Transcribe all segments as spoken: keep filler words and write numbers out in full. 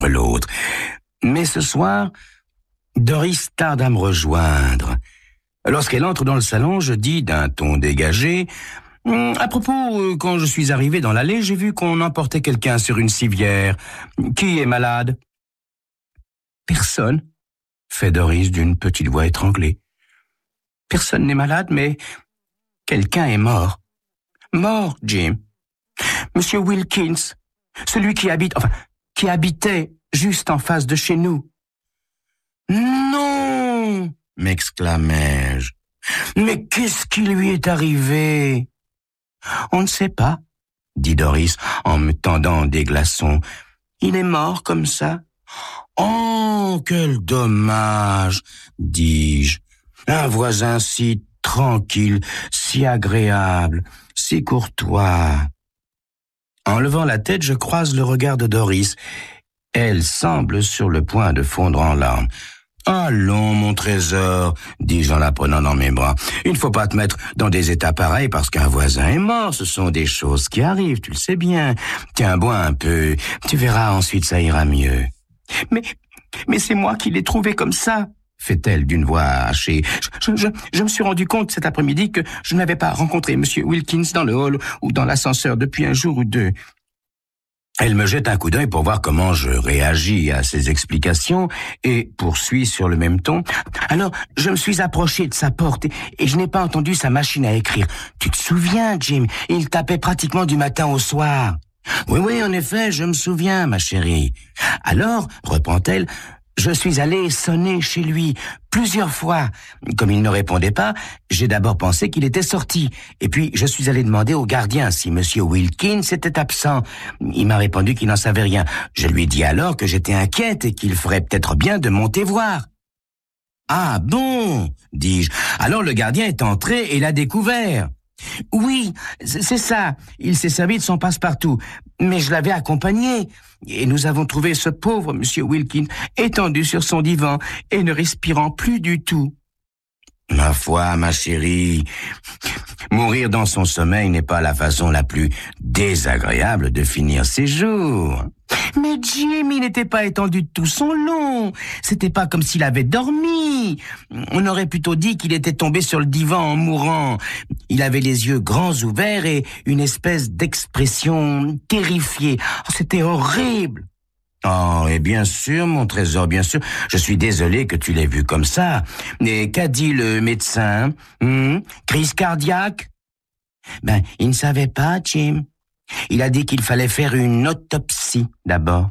l'autre. Mais ce soir, Doris tarde à me rejoindre. Lorsqu'elle entre dans le salon, je dis d'un ton dégagé « À propos, quand je suis arrivé dans l'allée, j'ai vu qu'on emportait quelqu'un sur une civière. Qui est malade ?»« Personne, » fait Doris d'une petite voix étranglée. « Personne n'est malade, mais quelqu'un est mort. Mort, Jim. Monsieur Wilkins, celui qui habite, enfin, qui habitait juste en face de chez nous. »« Non !» m'exclamai-je. « Mais qu'est-ce qui lui est arrivé ?»« On ne sait pas, » dit Doris en me tendant des glaçons. « Il est mort comme ça. »« Oh, quel dommage, » dis-je. « Un voisin si tranquille, si agréable, si courtois. » En levant la tête, je croise le regard de Doris. Elle semble sur le point de fondre en larmes. « Allons, mon trésor, » dis-je en la prenant dans mes bras. « Il ne faut pas te mettre dans des états pareils parce qu'un voisin est mort. Ce sont des choses qui arrivent, tu le sais bien. Tiens, bois un peu. Tu verras, ensuite ça ira mieux. »« Mais, mais c'est moi qui l'ai trouvé comme ça, » fait-elle d'une voix hachée. Je, je, je me suis rendu compte cet après-midi que je n'avais pas rencontré Monsieur Wilkins dans le hall ou dans l'ascenseur depuis un jour ou deux. Elle me jette un coup d'œil pour voir comment je réagis à ses explications et poursuit sur le même ton. Alors, je me suis approché de sa porte et, et je n'ai pas entendu sa machine à écrire. Tu te souviens, Jim? Il tapait pratiquement du matin au soir. Oui, oui, en effet, je me souviens, ma chérie. Alors, reprend-elle, je suis allé sonner chez lui plusieurs fois. Comme il ne répondait pas, j'ai d'abord pensé qu'il était sorti. Et puis, je suis allé demander au gardien si Monsieur Wilkins était absent. Il m'a répondu qu'il n'en savait rien. Je lui ai dit alors que j'étais inquiète et qu'il ferait peut-être bien de monter voir. « Ah bon ?» dis-je. Alors le gardien est entré et l'a découvert. « Oui, c'est ça. Il s'est servi de son passe-partout. Mais je l'avais accompagné. Et nous avons trouvé ce pauvre Monsieur Wilkins étendu sur son divan et ne respirant plus du tout. » Ma foi, ma chérie, mourir dans son sommeil n'est pas la façon la plus désagréable de finir ses jours. Mais Jim, il n'était pas étendu de tout son long. C'était pas comme s'il avait dormi. On aurait plutôt dit qu'il était tombé sur le divan en mourant. Il avait les yeux grands ouverts et une espèce d'expression terrifiée. Oh, c'était horrible. Oh, et bien sûr, mon trésor, bien sûr. Je suis désolé que tu l'aies vu comme ça. Et qu'a dit le médecin? Hum, crise cardiaque? Ben, il ne savait pas, Jim. Il a dit qu'il fallait faire une autopsie d'abord.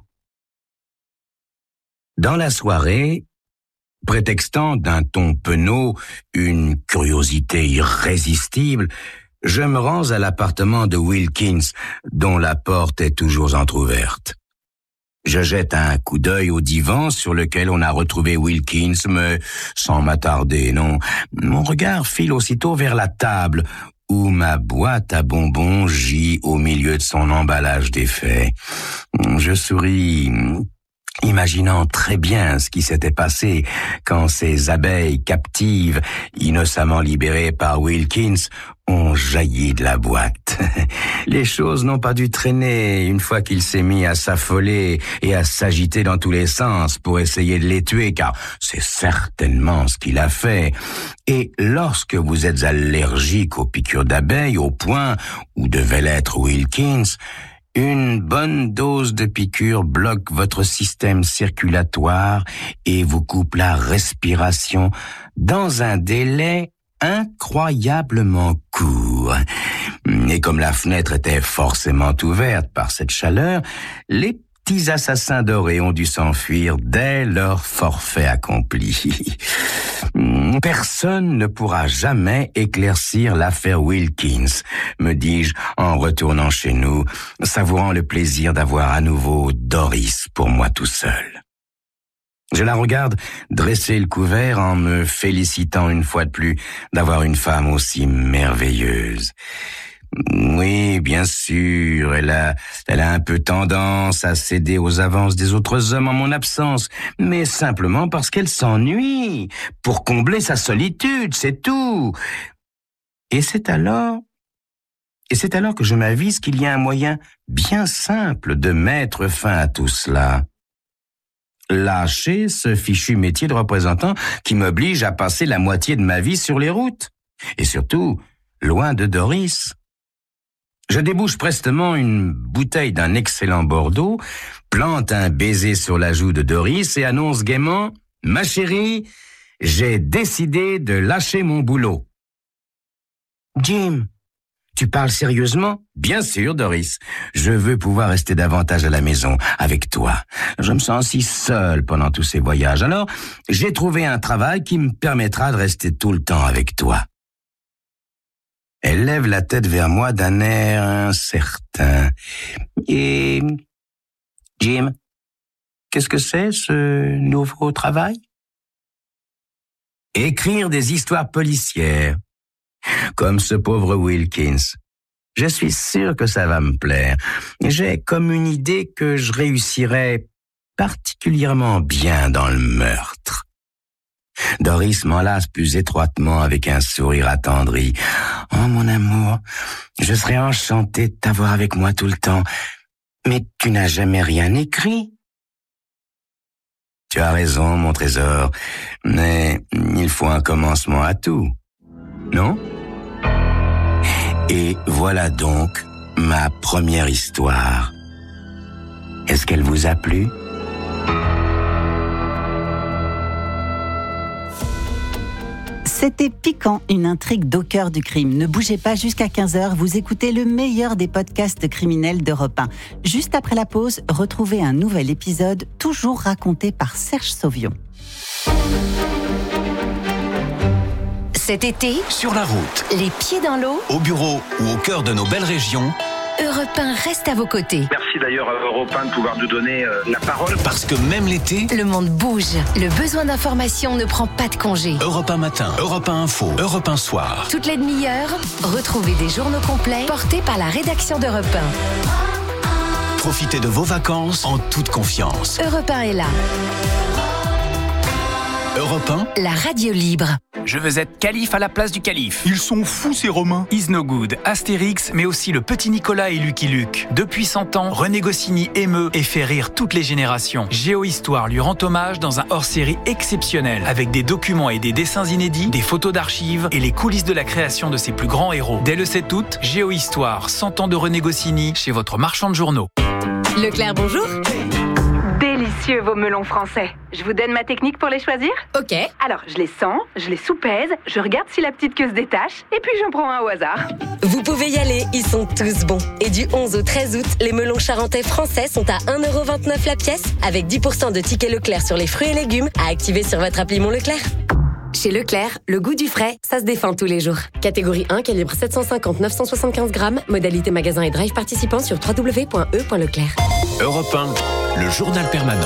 Dans la soirée, prétextant d'un ton penaud une curiosité irrésistible, je me rends à l'appartement de Wilkins, dont la porte est toujours entr'ouverte. Je jette un coup d'œil au divan sur lequel on a retrouvé Wilkins, mais sans m'attarder, non. Mon regard file aussitôt vers la table, où ma boîte à bonbons gît au milieu de son emballage défait. Je souris, imaginant très bien ce qui s'était passé quand ces abeilles captives, innocemment libérées par Wilkins, ont jailli de la boîte. Les choses n'ont pas dû traîner une fois qu'il s'est mis à s'affoler et à s'agiter dans tous les sens pour essayer de les tuer, car c'est certainement ce qu'il a fait. Et lorsque vous êtes allergique aux piqûres d'abeilles, au point où devait l'être Wilkins, une bonne dose de piqûre bloque votre système circulatoire et vous coupe la respiration dans un délai incroyablement court. Et comme la fenêtre était forcément ouverte par cette chaleur, les petits assassins dorés ont dû s'enfuir dès leur forfait accompli. Personne ne pourra jamais éclaircir l'affaire Wilkins, me dis-je en retournant chez nous, savourant le plaisir d'avoir à nouveau Doris pour moi tout seul. Je la regarde dresser le couvert en me félicitant une fois de plus d'avoir une femme aussi merveilleuse. Oui, bien sûr, elle a, elle a un peu tendance à céder aux avances des autres hommes en mon absence, mais simplement parce qu'elle s'ennuie, pour combler sa solitude, c'est tout. Et c'est alors, et c'est alors que je m'avise qu'il y a un moyen bien simple de mettre fin à tout cela. lâcher ce fichu métier de représentant qui m'oblige à passer la moitié de ma vie sur les routes. Et surtout, loin de Doris. Je débouche prestement une bouteille d'un excellent Bordeaux, plante un baiser sur la joue de Doris et annonce gaiement « Ma chérie, j'ai décidé de lâcher mon boulot. » Jim, tu parles sérieusement? Bien sûr, Doris. Je veux pouvoir rester davantage à la maison avec toi. Je me sens si seul pendant tous ces voyages. Alors, j'ai trouvé un travail qui me permettra de rester tout le temps avec toi. Elle lève la tête vers moi d'un air incertain. Et, Jim, qu'est-ce que c'est, ce nouveau travail? Écrire des histoires policières, comme ce pauvre Wilkins. Je suis sûr que ça va me plaire. J'ai comme une idée que je réussirai particulièrement bien dans le meurtre. Doris m'enlace plus étroitement avec un sourire attendri. « Oh, mon amour, je serais enchanté de t'avoir avec moi tout le temps, mais tu n'as jamais rien écrit. » Tu as raison, mon trésor, mais il faut un commencement à tout, non? Et voilà donc ma première histoire. Est-ce qu'elle vous a plu? C'était Piquant, une intrigue d'au cœur du crime. Ne bougez pas, jusqu'à quinze heures, vous écoutez le meilleur des podcasts criminels d'Europe un. Juste après la pause, retrouvez un nouvel épisode, toujours raconté par Serge Sauvion. Cet été, sur la route, les pieds dans l'eau, au bureau ou au cœur de nos belles régions, Europe un reste à vos côtés. Merci d'ailleurs à Europe un de pouvoir nous donner euh, la parole. Parce que même l'été, le monde bouge. Le besoin d'information ne prend pas de congé. Europe un matin, Europe un info, Europe un soir. Toutes les demi-heures, retrouvez des journaux complets portés par la rédaction d'Europe un. Profitez de vos vacances en toute confiance. Europe un est là. Europe un, la radio libre. Je veux être calife à la place du calife. Ils sont fous ces Romains. Is No Good, Astérix, mais aussi le petit Nicolas et Lucky Luke. Depuis cent ans, René Goscinny émeut et fait rire toutes les générations. Géohistoire lui rend hommage dans un hors-série exceptionnel, avec des documents et des dessins inédits, des photos d'archives et les coulisses de la création de ses plus grands héros. Dès le sept août, Géohistoire, cent ans de René Goscinny, chez votre marchand de journaux. Leclerc, bonjour. Délicieux vos melons français. Je vous donne ma technique pour les choisir? Ok. Alors, je les sens, je les soupèse, je regarde si la petite queue se détache, et puis j'en prends un au hasard. Vous pouvez y aller, ils sont tous bons. Et du onze au treize août, les melons charentais français sont à un euro vingt-neuf la pièce, avec dix pour cent de tickets Leclerc sur les fruits et légumes à activer sur votre appli Mon Leclerc. Chez Leclerc, le goût du frais, ça se défend tous les jours. Catégorie un, calibre sept cent cinquante à neuf cent soixante-quinze grammes. Modalité magasin et drive participant sur w w w point e point leclerc. Europe un, le journal permanent.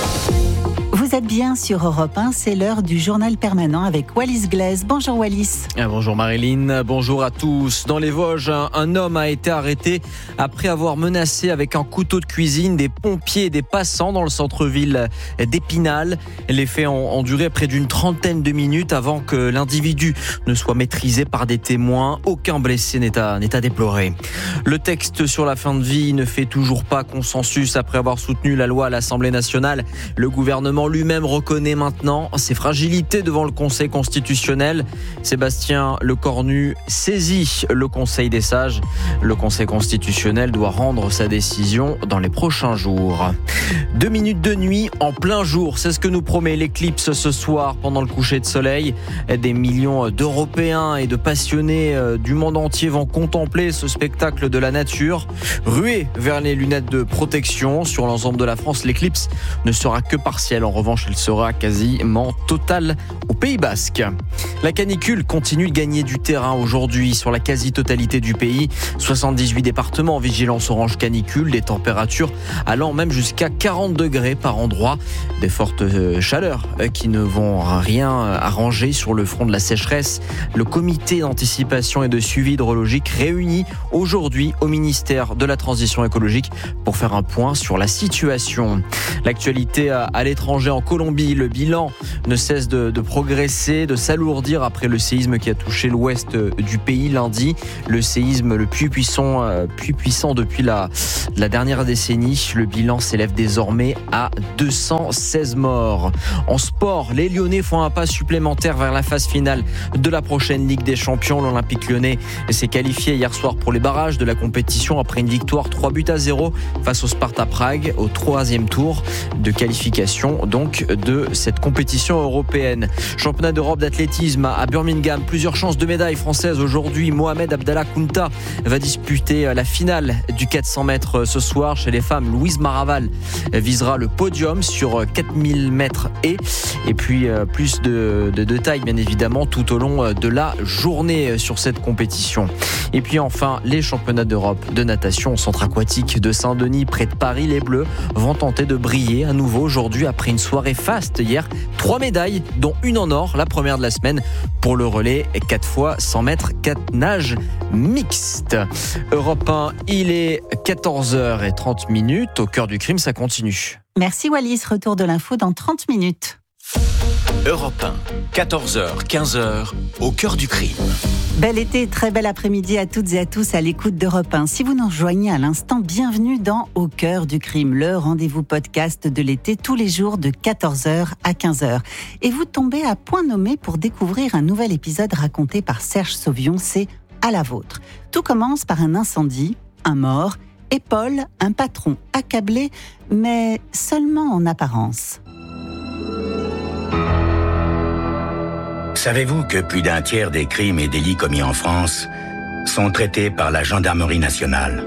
Vous êtes bien sur Europe un, c'est l'heure du journal permanent avec Wallis Glaise. Bonjour Wallis. Bonjour Marilyn, bonjour à tous. Dans les Vosges, un, un homme a été arrêté après avoir menacé avec un couteau de cuisine des pompiers et des passants dans le centre-ville d'Épinal. Les faits ont, ont duré près d'une trentaine de minutes avant que l'individu ne soit maîtrisé par des témoins. Aucun blessé n'est à, n'est à déplorer. Le texte sur la fin de vie ne fait toujours pas consensus après avoir soutenu la loi à l'Assemblée nationale. Le gouvernement lui-même reconnaît maintenant ses fragilités devant le Conseil constitutionnel. Sébastien Lecornu saisit le Conseil des sages. Le Conseil constitutionnel doit rendre sa décision dans les prochains jours. Deux minutes de nuit en plein jour, c'est ce que nous promet l'éclipse ce soir pendant le coucher de soleil. Des millions d'Européens et de passionnés du monde entier vont contempler ce spectacle de la nature. Rués vers les lunettes de protection sur l'ensemble de la France, l'éclipse ne sera que partielle. En revanche, elle sera quasiment totale au Pays Basque. La canicule continue de gagner du terrain aujourd'hui sur la quasi-totalité du pays. soixante-dix-huit départements en vigilance orange canicule, des températures allant même jusqu'à quarante degrés par endroit. Des fortes chaleurs qui ne vont rien arranger sur le front de la sécheresse. Le comité d'anticipation et de suivi hydrologique réuni aujourd'hui au ministère de la Transition écologique pour faire un point sur la situation. L'actualité à l'étranger en en Colombie. Le bilan ne cesse de, de progresser, de s'alourdir après le séisme qui a touché l'ouest du pays lundi. Le séisme le plus puissant, euh, plus puissant depuis la, la dernière décennie. Le bilan s'élève désormais à deux cent seize morts. En sport, les Lyonnais font un pas supplémentaire vers la phase finale de la prochaine Ligue des Champions. L'Olympique Lyonnais s'est qualifié hier soir pour les barrages de la compétition après une victoire trois buts à zéro face au Sparta Prague au troisième tour de qualification donc de cette compétition européenne. Championnat d'Europe d'athlétisme à Birmingham, plusieurs chances de médaille françaises aujourd'hui. Mohamed Abdallah Kounta va disputer la finale du quatre cents mètres ce soir. Chez les femmes, Louise Maraval visera le podium sur quatre mille mètres et et puis plus de, de détails bien évidemment tout au long de la journée sur cette compétition. Et puis enfin, les championnats d'Europe de natation au centre aquatique de Saint-Denis près de Paris. Les Bleus vont tenter de briller à nouveau aujourd'hui après une soirée faste hier. Trois médailles, dont une en or, la première de la semaine pour le relais quatre fois cent mètres, quatre nages mixtes. Europe un, il est quatorze heures trente minutes. Au cœur du crime, ça continue. Merci Wallis, retour de l'info dans trente minutes. Europe un, quatorze heures, quinze heures, au cœur du crime. Bel été, très bel après-midi à toutes et à tous à l'écoute d'Europe un. Si vous nous rejoignez à l'instant, bienvenue dans Au cœur du crime, le rendez-vous podcast de l'été tous les jours de quatorze heures à quinze heures. Et vous tombez à point nommé pour découvrir un nouvel épisode raconté par Serge Sauvion, c'est À la vôtre. Tout commence par un incendie, un mort et Paul, un patron accablé, mais seulement en apparence. Savez-vous que plus d'un tiers des crimes et délits commis en France sont traités par la gendarmerie nationale?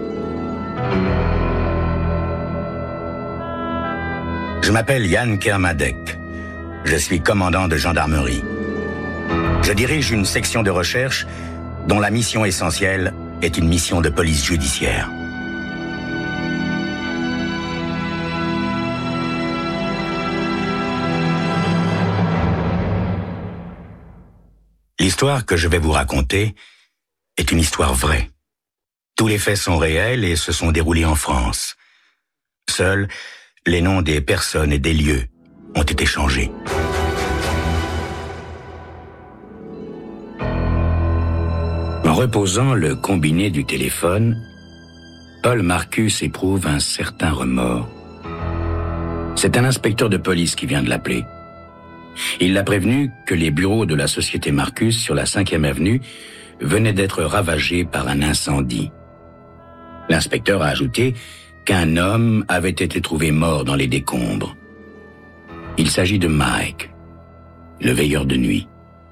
Je m'appelle Yann Kermadec. Je suis commandant de gendarmerie. Je dirige une section de recherche dont la mission essentielle est une mission de police judiciaire. L'histoire que je vais vous raconter est une histoire vraie. Tous les faits sont réels et se sont déroulés en France. Seuls les noms des personnes et des lieux ont été changés. En reposant le combiné du téléphone, Paul Marcus éprouve un certain remords. C'est un inspecteur de police qui vient de l'appeler. Il l'a prévenu que les bureaux de la société Marcus sur la cinquième avenue venaient d'être ravagés par un incendie. L'inspecteur a ajouté qu'un homme avait été trouvé mort dans les décombres. Il s'agit de Mike, le veilleur de nuit.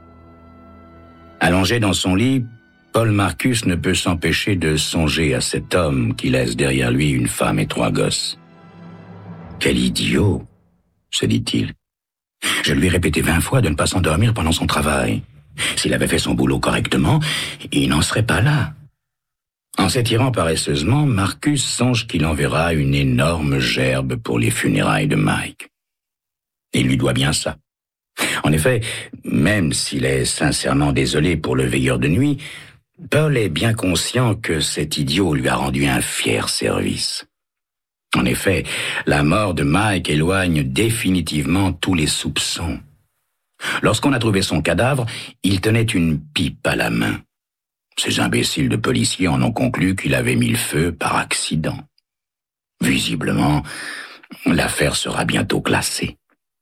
Allongé dans son lit, Paul Marcus ne peut s'empêcher de songer à cet homme qui laisse derrière lui une femme et trois gosses. Quel idiot, se dit-il. Je lui ai répété vingt fois de ne pas s'endormir pendant son travail. S'il avait fait son boulot correctement, il n'en serait pas là. En s'étirant paresseusement, Marcus songe qu'il enverra une énorme gerbe pour les funérailles de Mike. Il lui doit bien ça. En effet, même s'il est sincèrement désolé pour le veilleur de nuit, Paul est bien conscient que cet idiot lui a rendu un fier service. En effet, la mort de Mike éloigne définitivement tous les soupçons. Lorsqu'on a trouvé son cadavre, il tenait une pipe à la main. Ces imbéciles de policiers en ont conclu qu'il avait mis le feu par accident. Visiblement, l'affaire sera bientôt classée.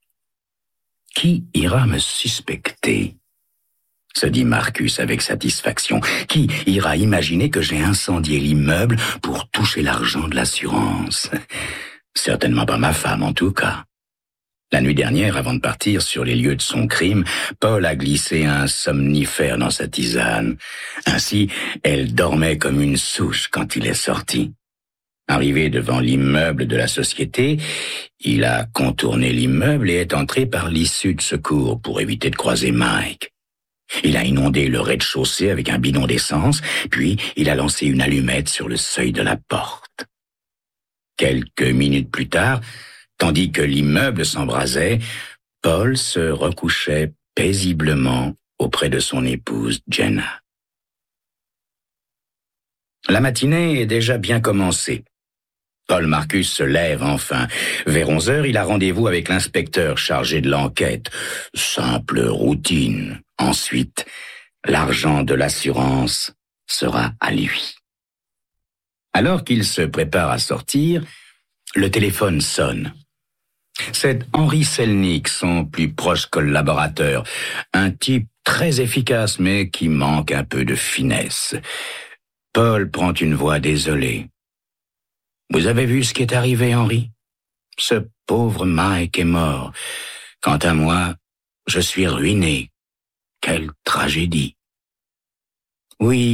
Qui ira me suspecter ? Se dit Marcus avec satisfaction. Qui ira imaginer que j'ai incendié l'immeuble pour toucher l'argent de l'assurance ? Certainement pas ma femme, en tout cas. La nuit dernière, avant de partir sur les lieux de son crime, Paul a glissé un somnifère dans sa tisane. Ainsi, elle dormait comme une souche quand il est sorti. Arrivé devant l'immeuble de la société, il a contourné l'immeuble et est entré par l'issue de secours pour éviter de croiser Mike. Il a inondé le rez-de-chaussée avec un bidon d'essence, puis il a lancé une allumette sur le seuil de la porte. Quelques minutes plus tard, tandis que l'immeuble s'embrasait, Paul se recouchait paisiblement auprès de son épouse Jenna. La matinée est déjà bien commencée. Paul Marcus se lève enfin. Vers onze heures, il a rendez-vous avec l'inspecteur chargé de l'enquête. Simple routine. Ensuite, l'argent de l'assurance sera à lui. Alors qu'il se prépare à sortir, le téléphone sonne. C'est Henri Selnick, son plus proche collaborateur. Un type très efficace, mais qui manque un peu de finesse. Paul prend une voix désolée. « Vous avez vu ce qui est arrivé, Henri ? Ce pauvre Mike est mort. Quant à moi, je suis ruiné. Quelle tragédie !»« Oui, »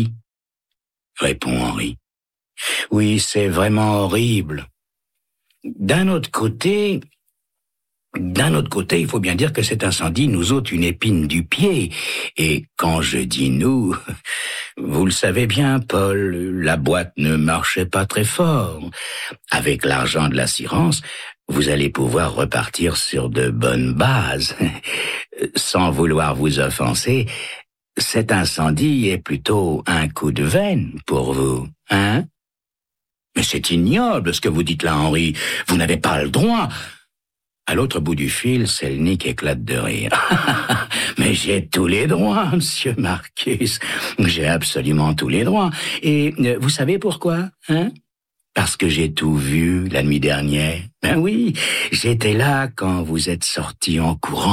répond Henri. « Oui, c'est vraiment horrible. D'un autre côté... » D'un autre côté, il faut bien dire que cet incendie nous ôte une épine du pied. Et quand je dis nous, vous le savez bien, Paul, la boîte ne marchait pas très fort. Avec l'argent de l'assurance, vous allez pouvoir repartir sur de bonnes bases. Sans vouloir vous offenser, cet incendie est plutôt un coup de veine pour vous, hein ? Mais c'est ignoble ce que vous dites là, Henri. Vous n'avez pas le droit... À l'autre bout du fil, Selnick éclate de rire. « Mais j'ai tous les droits, monsieur Marcus. J'ai absolument tous les droits. Et euh, vous savez pourquoi, hein ? Parce que j'ai tout vu la nuit dernière. Ben oui, j'étais là quand vous êtes sortis en courant. »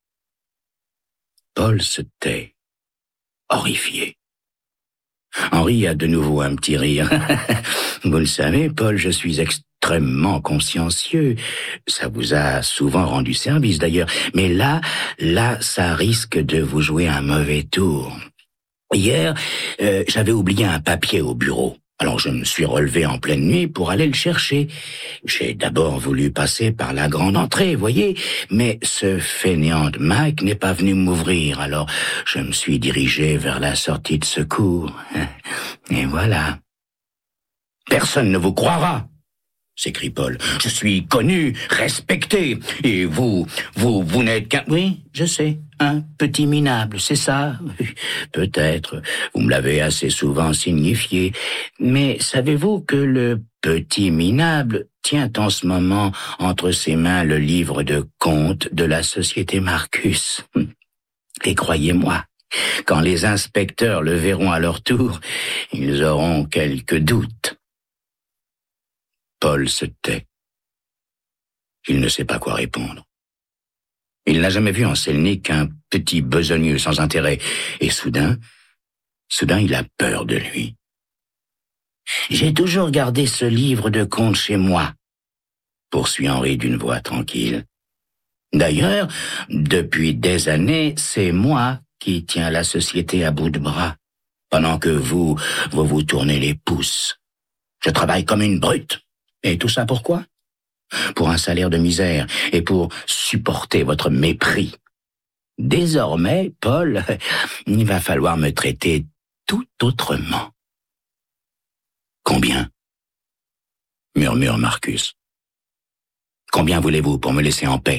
Paul se tait, horrifié. Henri a de nouveau un petit rire. « Vous le savez, Paul, je suis extrêmement... extrêmement consciencieux. Ça vous a souvent rendu service d'ailleurs. Mais là, là, ça risque de vous jouer un mauvais tour. Hier, euh, j'avais oublié un papier au bureau. Alors je me suis relevé en pleine nuit pour aller le chercher. J'ai d'abord voulu passer par la grande entrée, voyez, mais ce fainéant de Mike n'est pas venu m'ouvrir. Alors je me suis dirigé vers la sortie de secours. Et voilà. Personne ne vous croira, s'écrie Paul. Je suis connu, respecté, et vous, vous, vous n'êtes qu'un... Oui, je sais, un petit minable, c'est ça ? Peut-être, vous me l'avez assez souvent signifié, mais savez-vous que le petit minable tient en ce moment entre ses mains le livre de comptes de la société Marcus ? Et croyez-moi, quand les inspecteurs le verront à leur tour, ils auront quelques doutes. Paul se tait. Il ne sait pas quoi répondre. Il n'a jamais vu en Selnick qu'un petit besogneux sans intérêt. Et soudain, soudain, il a peur de lui. J'ai toujours gardé ce livre de comptes chez moi, poursuit Henri d'une voix tranquille. D'ailleurs, depuis des années, c'est moi qui tiens la société à bout de bras, pendant que vous, vous vous tournez les pouces. Je travaille comme une brute. Et tout ça pourquoi ? Pour un salaire de misère et pour supporter votre mépris. Désormais, Paul, il va falloir me traiter tout autrement. Combien ? Murmure Marcus. Combien voulez-vous pour me laisser en paix ?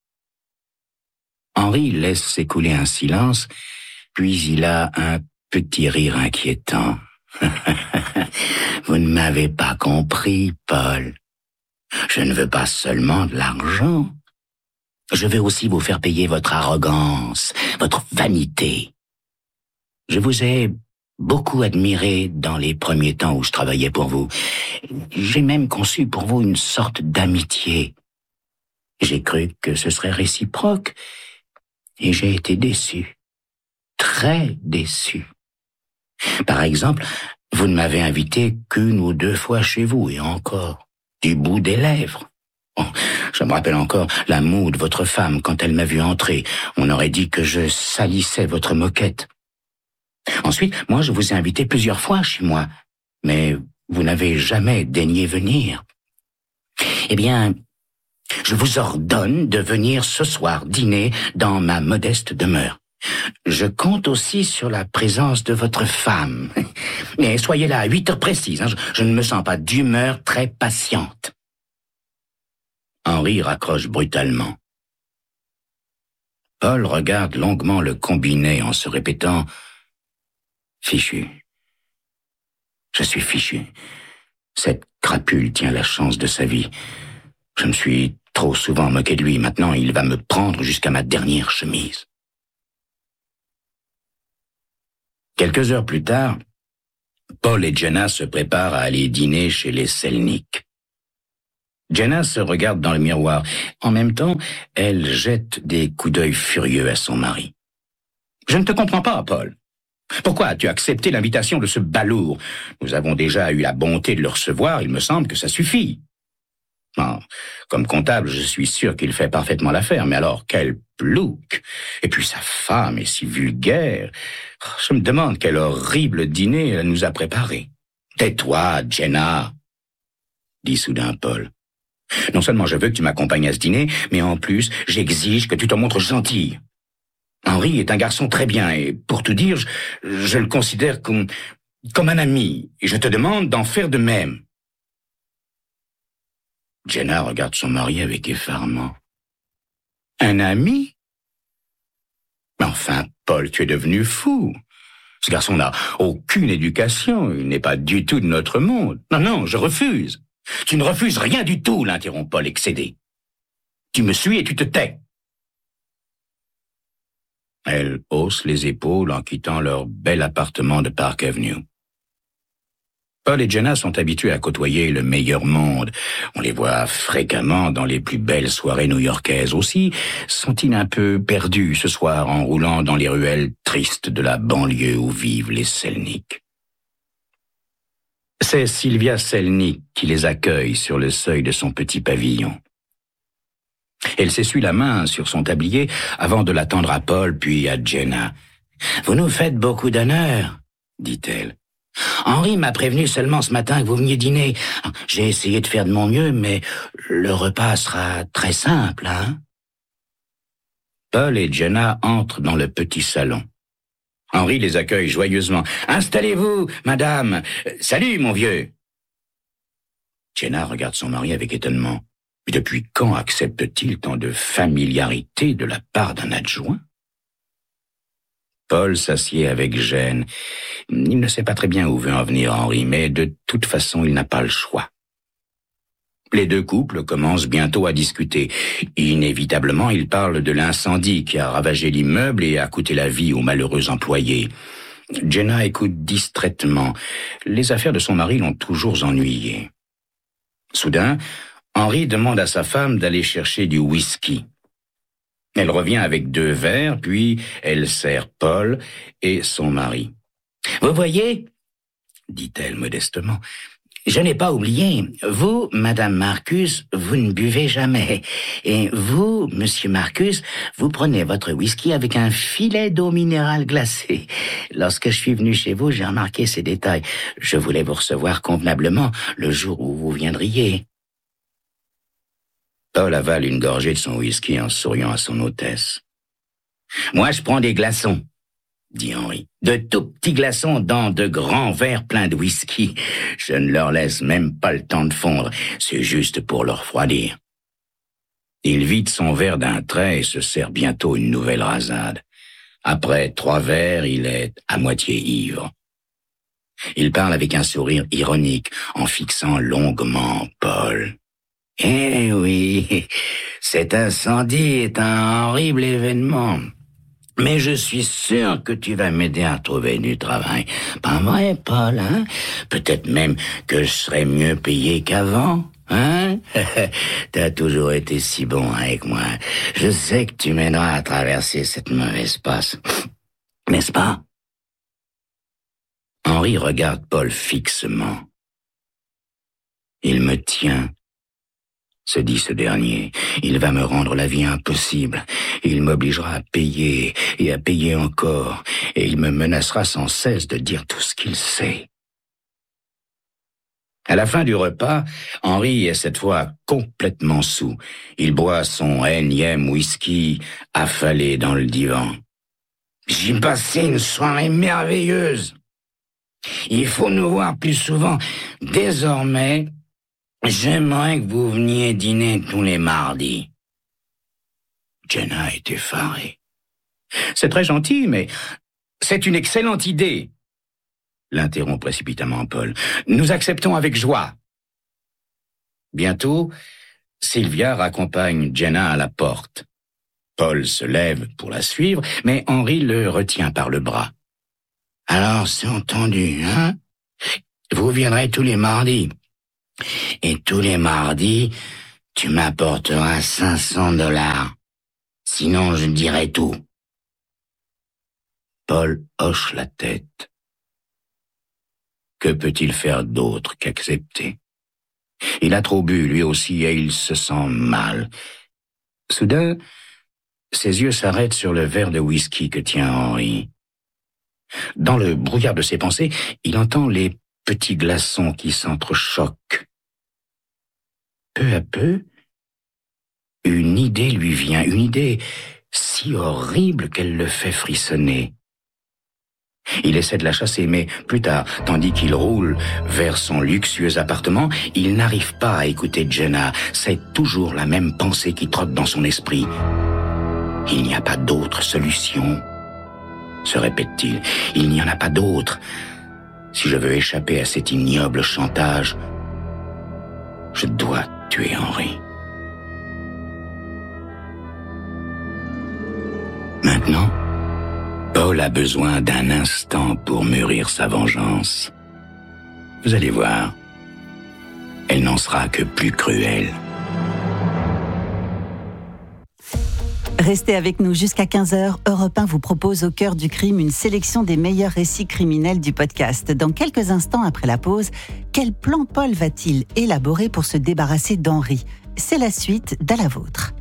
Henri laisse s'écouler un silence, puis il a un petit rire inquiétant. Vous ne m'avez pas compris, Paul. Je ne veux pas seulement de l'argent. Je veux aussi vous faire payer votre arrogance, votre vanité. Je vous ai beaucoup admiré dans les premiers temps où je travaillais pour vous. J'ai même conçu pour vous une sorte d'amitié. J'ai cru que ce serait réciproque et j'ai été déçu, très déçu. Par exemple, vous ne m'avez invité qu'une ou deux fois chez vous, et encore, du bout des lèvres. Oh, je me rappelle encore la moue de votre femme quand elle m'a vu entrer. On aurait dit que je salissais votre moquette. Ensuite, moi, je vous ai invité plusieurs fois chez moi, mais vous n'avez jamais daigné venir. Eh bien, je vous ordonne de venir ce soir dîner dans ma modeste demeure. Je compte aussi sur la présence de votre femme. Mais soyez là à huit heures précises, hein. je, je ne me sens pas d'humeur très patiente. Henri raccroche brutalement. Paul regarde longuement le combiné en se répétant « Fichu. Je suis fichu. Cette crapule tient la chance de sa vie. Je me suis trop souvent moqué de lui. Maintenant, il va me prendre jusqu'à ma dernière chemise. Quelques heures plus tard, Paul et Jenna se préparent à aller dîner chez les Selnick. Jenna se regarde dans le miroir. En même temps, elle jette des coups d'œil furieux à son mari. « Je ne te comprends pas, Paul. Pourquoi as-tu accepté l'invitation de ce balourd? Nous avons déjà eu la bonté de le recevoir, il me semble que ça suffit. » Bon, comme comptable, je suis sûr qu'il fait parfaitement l'affaire, mais alors, quel plouc! Et puis sa femme est si vulgaire. Je me demande quel horrible dîner elle nous a préparé. « Tais-toi, Jenna !» dit soudain Paul. « Non seulement je veux que tu m'accompagnes à ce dîner, mais en plus, j'exige que tu te montres gentille. Henri est un garçon très bien, et pour tout dire, je, je le considère comme, comme un ami, et je te demande d'en faire de même. » Jenna regarde son mari avec effarement. « Un ami? Enfin, Paul, tu es devenu fou. Ce garçon n'a aucune éducation, il n'est pas du tout de notre monde. Non, non, je refuse. » « Tu ne refuses rien du tout, » l'interrompt Paul excédé. « Tu me suis et tu te tais. » Elle hausse les épaules en quittant leur bel appartement de Park Avenue. Paul et Jenna sont habitués à côtoyer le meilleur monde. On les voit fréquemment dans les plus belles soirées new-yorkaises. Aussi sont-ils un peu perdus ce soir en roulant dans les ruelles tristes de la banlieue où vivent les Selnick. C'est Sylvia Selnick qui les accueille sur le seuil de son petit pavillon. Elle s'essuie la main sur son tablier avant de l'attendre à Paul puis à Jenna. « Vous nous faites beaucoup d'honneur, » dit-elle. « Henri m'a prévenu seulement ce matin que vous veniez dîner. J'ai essayé de faire de mon mieux, mais le repas sera très simple, hein ?» Paul et Jenna entrent dans le petit salon. Henri les accueille joyeusement. « Installez-vous, madame. Salut, mon vieux. » Jenna regarde son mari avec étonnement. Mais depuis quand accepte-t-il tant de familiarité de la part d'un adjoint? Paul s'assied avec gêne. Il ne sait pas très bien où veut en venir Henri, mais de toute façon, il n'a pas le choix. Les deux couples commencent bientôt à discuter. Inévitablement, ils parlent de l'incendie qui a ravagé l'immeuble et a coûté la vie aux malheureux employés. Jenna écoute distraitement. Les affaires de son mari l'ont toujours ennuyée. Soudain, Henri demande à sa femme d'aller chercher du whisky. Elle revient avec deux verres, puis elle sert Paul et son mari. « Vous voyez, » dit-elle modestement, « je n'ai pas oublié. Vous, Madame Marcus, vous ne buvez jamais. Et vous, Monsieur Marcus, vous prenez votre whisky avec un filet d'eau minérale glacée. Lorsque je suis venu chez vous, j'ai remarqué ces détails. Je voulais vous recevoir convenablement le jour où vous viendriez. » Paul avale une gorgée de son whisky en souriant à son hôtesse. « Moi, je prends des glaçons, » dit Henri. « De tout petits glaçons dans de grands verres pleins de whisky. Je ne leur laisse même pas le temps de fondre, c'est juste pour leur refroidir. » Il vide son verre d'un trait et se sert bientôt une nouvelle rasade. Après trois verres, il est à moitié ivre. Il parle avec un sourire ironique en fixant longuement Paul. « Eh oui, cet incendie est un horrible événement. Mais je suis sûr que tu vas m'aider à trouver du travail. Pas vrai, Paul, hein? Peut-être même que je serai mieux payé qu'avant, hein? T'as toujours été si bon avec moi. Je sais que tu m'aideras à traverser cette mauvaise passe. N'est-ce pas? » Henri regarde Paul fixement. « Il me tient. » se dit ce dernier, il va me rendre la vie impossible. Il m'obligera à payer et à payer encore, et il me menacera sans cesse de dire tout ce qu'il sait. À la fin du repas, Henri est cette fois complètement saoul. Il boit son énième whisky affalé dans le divan. « J'ai passé une soirée merveilleuse. Il faut nous voir plus souvent. Désormais, j'aimerais que vous veniez dîner tous les mardis. » Jenna est effarée. « C'est très gentil, mais c'est une excellente idée. » L'interrompt précipitamment Paul. « Nous acceptons avec joie. » Bientôt, Sylvia raccompagne Jenna à la porte. Paul se lève pour la suivre, mais Henri le retient par le bras. « Alors, c'est entendu, hein? Vous viendrez tous les mardis. Et tous les mardis, tu m'apporteras cinq cents dollars. Sinon, je dirai tout. » Paul hoche la tête. Que peut-il faire d'autre qu'accepter? Il a trop bu, lui aussi, et il se sent mal. Soudain, ses yeux s'arrêtent sur le verre de whisky que tient Henri. Dans le brouillard de ses pensées, il entend les petits glaçons qui s'entrechoquent. Peu à peu, une idée lui vient, une idée si horrible qu'elle le fait frissonner. Il essaie de la chasser, mais plus tard, tandis qu'il roule vers son luxueux appartement, il n'arrive pas à écouter Jenna. C'est toujours la même pensée qui trotte dans son esprit. Il n'y a pas d'autre solution, se répète-t-il. Il n'y en a pas d'autre. Si je veux échapper à cet ignoble chantage, je dois tuer Henri. Maintenant, Paul a besoin d'un instant pour mûrir sa vengeance. Vous allez voir, elle n'en sera que plus cruelle. Restez avec nous jusqu'à quinze heures. Europe un vous propose Au cœur du crime une sélection des meilleurs récits criminels du podcast. Dans quelques instants après la pause, quel plan Paul va-t-il élaborer pour se débarrasser d'Henri? C'est la suite d'À la vôtre.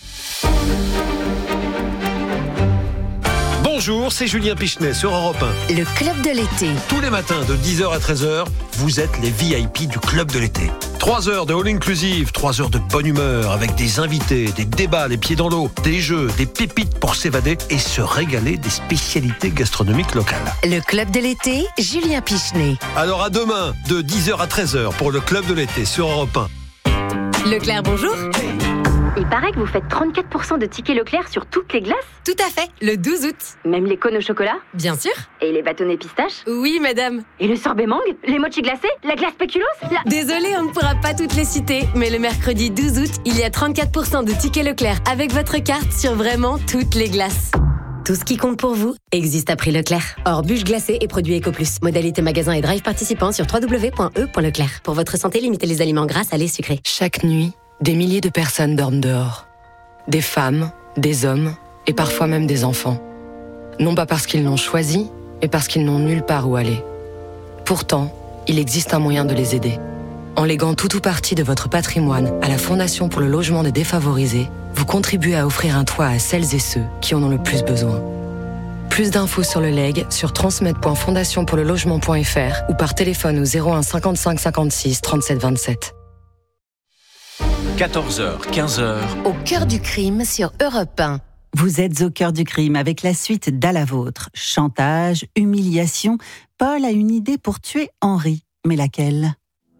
Bonjour, c'est Julien Pichenet sur Europe un. Le Club de l'été. Tous les matins de dix heures à treize heures, vous êtes les V I P du Club de l'été. Trois heures de all inclusive, trois heures de bonne humeur avec des invités, des débats les pieds dans l'eau, des jeux, des pépites pour s'évader et se régaler des spécialités gastronomiques locales. Le Club de l'été, Julien Pichenet. Alors à demain, de dix heures à treize heures pour le Club de l'été sur Europe un. Leclerc, bonjour. Il paraît que vous faites trente-quatre pour cent de tickets Leclerc sur toutes les glaces. Tout à fait, le douze août. Même les cônes au chocolat? Bien sûr. Et les bâtonnets pistaches? Oui, madame. Et le sorbet mangue? Les mochis glacés? La glace spéculoos? la... Désolée, on ne pourra pas toutes les citer, mais le mercredi douze août, il y a trente-quatre pour cent de tickets Leclerc avec votre carte sur vraiment toutes les glaces. Tout ce qui compte pour vous existe à prix Leclerc. Hors bûche glacée et produits EcoPlus. Modalité magasin et drive participants sur w w w point e point leclerc. Pour votre santé, limitez les aliments gras, salés, sucrés. Chaque nuit, des milliers de personnes dorment dehors. Des femmes, des hommes et parfois même des enfants. Non pas parce qu'ils l'ont choisi, mais parce qu'ils n'ont nulle part où aller. Pourtant, il existe un moyen de les aider. En léguant tout ou partie de votre patrimoine à la Fondation pour le logement des défavorisés, vous contribuez à offrir un toit à celles et ceux qui en ont le plus besoin. Plus d'infos sur le leg sur transmet point fondation pour le logement point f r ou par téléphone au zéro un cinquante-cinq cinquante-six trente-sept vingt-sept. quatorze heures, quinze heures. Au cœur du crime sur Europe un. Vous êtes au cœur du crime avec la suite d'À la vôtre. Chantage, humiliation. Paul a une idée pour tuer Henri. Mais laquelle?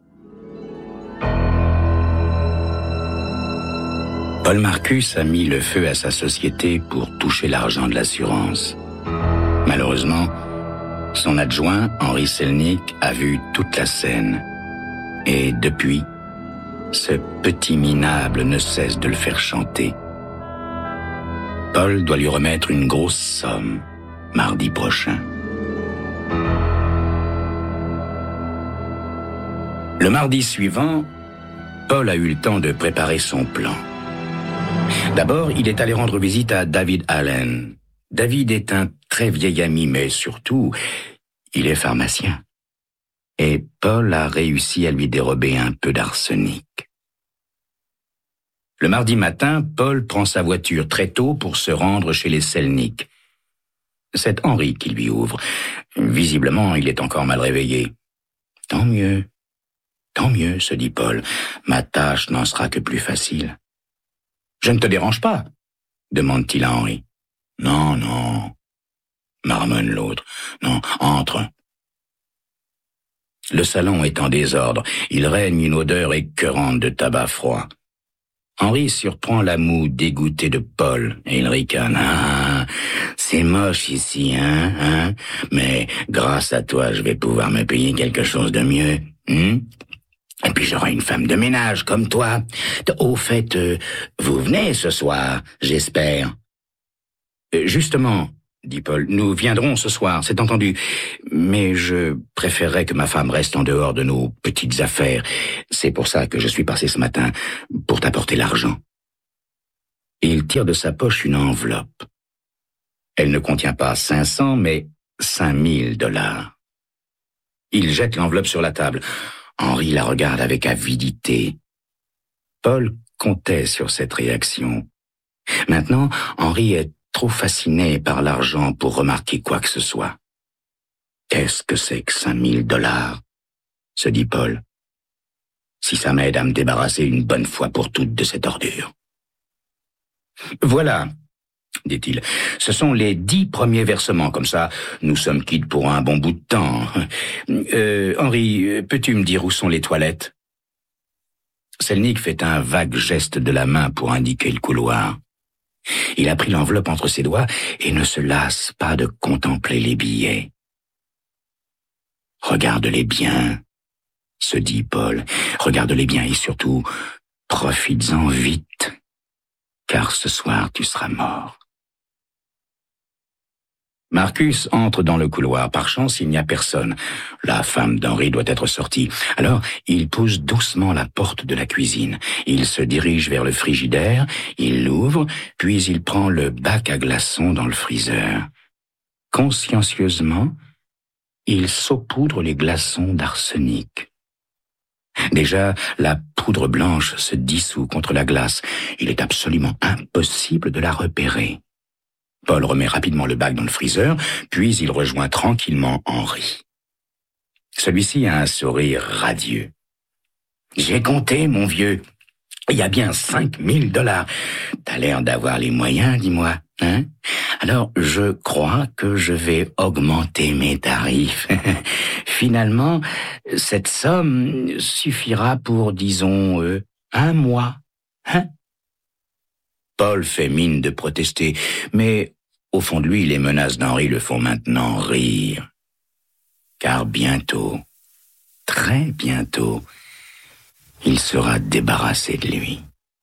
Paul Marcus a mis le feu à sa société pour toucher l'argent de l'assurance. Malheureusement, son adjoint, Henri Selnick, a vu toute la scène. Et depuis, ce petit minable ne cesse de le faire chanter. Paul doit lui remettre une grosse somme mardi prochain. Le mardi suivant, Paul a eu le temps de préparer son plan. D'abord, il est allé rendre visite à David Allen. David est un très vieil ami, mais surtout, il est pharmacien. Et Paul a réussi à lui dérober un peu d'arsenic. Le mardi matin, Paul prend sa voiture très tôt pour se rendre chez les Selnick. C'est Henri qui lui ouvre. Visiblement, il est encore mal réveillé. Tant mieux, tant mieux, se dit Paul. Ma tâche n'en sera que plus facile. Je ne te dérange pas, demande-t-il à Henri. Non, non, marmonne l'autre. Non, entre. Le salon est en désordre. Il règne une odeur écœurante de tabac froid. Henri surprend la moue dégoûtée de Paul et il ricane. Ah, c'est moche ici, hein, hein, mais grâce à toi, je vais pouvoir me payer quelque chose de mieux. Hein? Et puis j'aurai une femme de ménage comme toi. Au fait, euh, vous venez ce soir, j'espère. Euh, justement, dit Paul, nous viendrons ce soir, c'est entendu. Mais je préférerais que ma femme reste en dehors de nos petites affaires. C'est pour ça que je suis passé ce matin, pour t'apporter l'argent. Il tire de sa poche une enveloppe. Elle ne contient pas cinq cents, mais cinq mille dollars. Il jette l'enveloppe sur la table. Henri la regarde avec avidité. Paul comptait sur cette réaction. Maintenant, Henri est trop fasciné par l'argent pour remarquer quoi que ce soit. Qu'est-ce que c'est que cinq mille dollars, se dit Paul. Si ça m'aide à me débarrasser une bonne fois pour toutes de cette ordure. Voilà, dit-il, ce sont les dix premiers versements, comme ça, nous sommes quittes pour un bon bout de temps. Euh, Henri, peux-tu me dire où sont les toilettes? Selnik fait un vague geste de la main pour indiquer le couloir. Il a pris l'enveloppe entre ses doigts et ne se lasse pas de contempler les billets. Regarde-les bien, se dit Paul. Regarde-les bien et surtout, profites-en vite, car ce soir tu seras mort. Marcus entre dans le couloir. Par chance, il n'y a personne. La femme d'Henri doit être sortie. Alors, il pousse doucement la porte de la cuisine. Il se dirige vers le frigidaire, il l'ouvre, puis il prend le bac à glaçons dans le freezer. Consciencieusement, il saupoudre les glaçons d'arsenic. Déjà, la poudre blanche se dissout contre la glace. Il est absolument impossible de la repérer. Paul remet rapidement le bac dans le freezer, puis il rejoint tranquillement Henri. Celui-ci a un sourire radieux. « J'ai compté, mon vieux. Il y a bien cinq mille dollars. T'as l'air d'avoir les moyens, dis-moi, hein? Alors, je crois que je vais augmenter mes tarifs. Finalement, cette somme suffira pour, disons, euh, un mois, hein? » Paul fait mine de protester, mais au fond de lui, les menaces d'Henri le font maintenant rire. Car bientôt, très bientôt, il sera débarrassé de lui.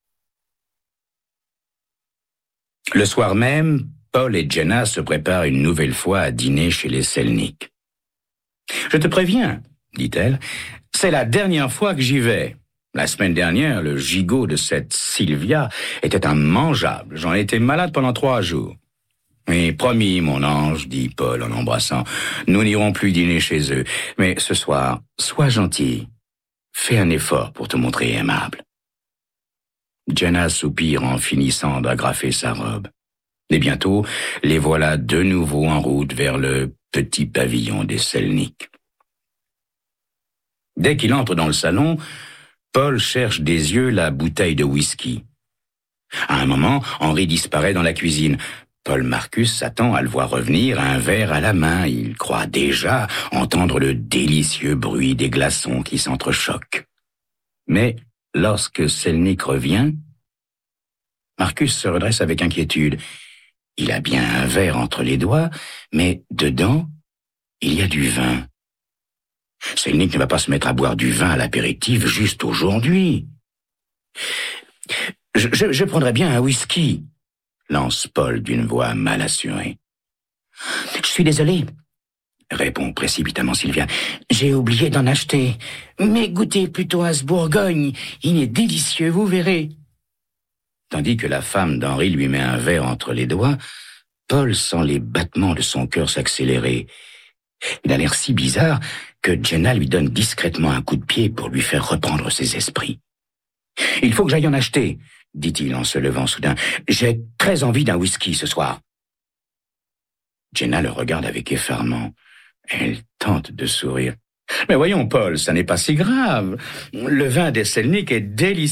Le soir même, Paul et Jenna se préparent une nouvelle fois à dîner chez les Selnik. « Je te préviens, dit-elle, c'est la dernière fois que j'y vais. La semaine dernière, le gigot de cette Sylvia était immangeable. J'en étais malade pendant trois jours. Oui, promis, mon ange, dit Paul en l'embrassant. Nous n'irons plus dîner chez eux. Mais ce soir, sois gentil. Fais un effort pour te montrer aimable. Jenna soupire en finissant d'agrafer sa robe. Et bientôt, les voilà de nouveau en route vers le petit pavillon des Selnik. Dès qu'il entre dans le salon, Paul cherche des yeux la bouteille de whisky. À un moment, Henri disparaît dans la cuisine. Paul Marcus s'attend à le voir revenir, un verre à la main. Il croit déjà entendre le délicieux bruit des glaçons qui s'entrechoquent. Mais lorsque Selnik revient, Marcus se redresse avec inquiétude. Il a bien un verre entre les doigts, mais dedans, il y a du vin. Selnik ne va pas se mettre à boire du vin à l'apéritif juste aujourd'hui. Je, je, je prendrais bien un whisky, lance Paul d'une voix mal assurée. Je suis désolé, répond précipitamment Sylvia. J'ai oublié d'en acheter. Mais goûtez plutôt à ce Bourgogne. Il est délicieux, vous verrez. Tandis que la femme d'Henri lui met un verre entre les doigts, Paul sent les battements de son cœur s'accélérer. Il a l'air si bizarre que Jenna lui donne discrètement un coup de pied pour lui faire reprendre ses esprits. « Il faut que j'aille en acheter », dit-il en se levant soudain. « J'ai très envie d'un whisky ce soir. » Jenna le regarde avec effarement. Elle tente de sourire. « Mais voyons, Paul, ça n'est pas si grave. Le vin des Selnik est délicieux. »«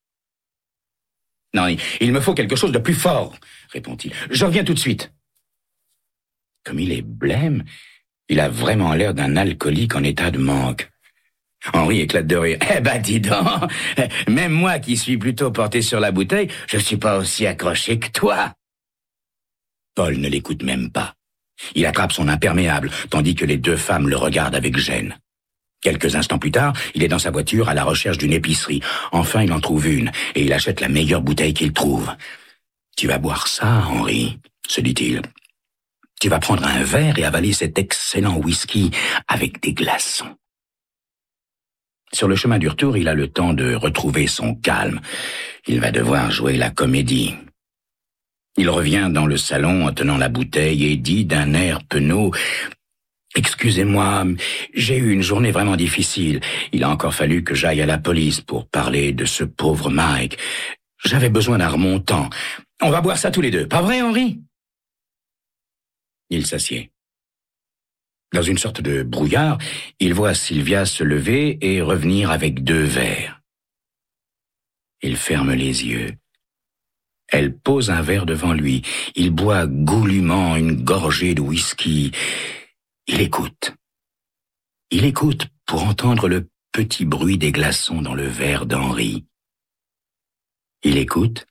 Non, il me faut quelque chose de plus fort, » répond-il. « Je reviens tout de suite. » Comme il est blême, il a vraiment l'air d'un alcoolique en état de manque. Henri éclate de rire. « Eh ben, dis donc, même moi qui suis plutôt porté sur la bouteille, je suis pas aussi accroché que toi. » Paul ne l'écoute même pas. Il attrape son imperméable, tandis que les deux femmes le regardent avec gêne. Quelques instants plus tard, il est dans sa voiture à la recherche d'une épicerie. Enfin, il en trouve une, et il achète la meilleure bouteille qu'il trouve. « Tu vas boire ça, Henri ?» se dit-il. « Tu vas prendre un verre et avaler cet excellent whisky avec des glaçons. » Sur le chemin du retour, il a le temps de retrouver son calme. Il va devoir jouer la comédie. Il revient dans le salon en tenant la bouteille et dit d'un air penaud: « Excusez-moi, j'ai eu une journée vraiment difficile. Il a encore fallu que j'aille à la police pour parler de ce pauvre Mike. J'avais besoin d'un remontant. On va boire ça tous les deux, pas vrai, Henri ?» Il s'assied. Dans une sorte de brouillard, il voit Sylvia se lever et revenir avec deux verres. Il ferme les yeux. Elle pose un verre devant lui. Il boit goulûment une gorgée de whisky. Il écoute. Il écoute pour entendre le petit bruit des glaçons dans le verre d'Henri. Il écoute,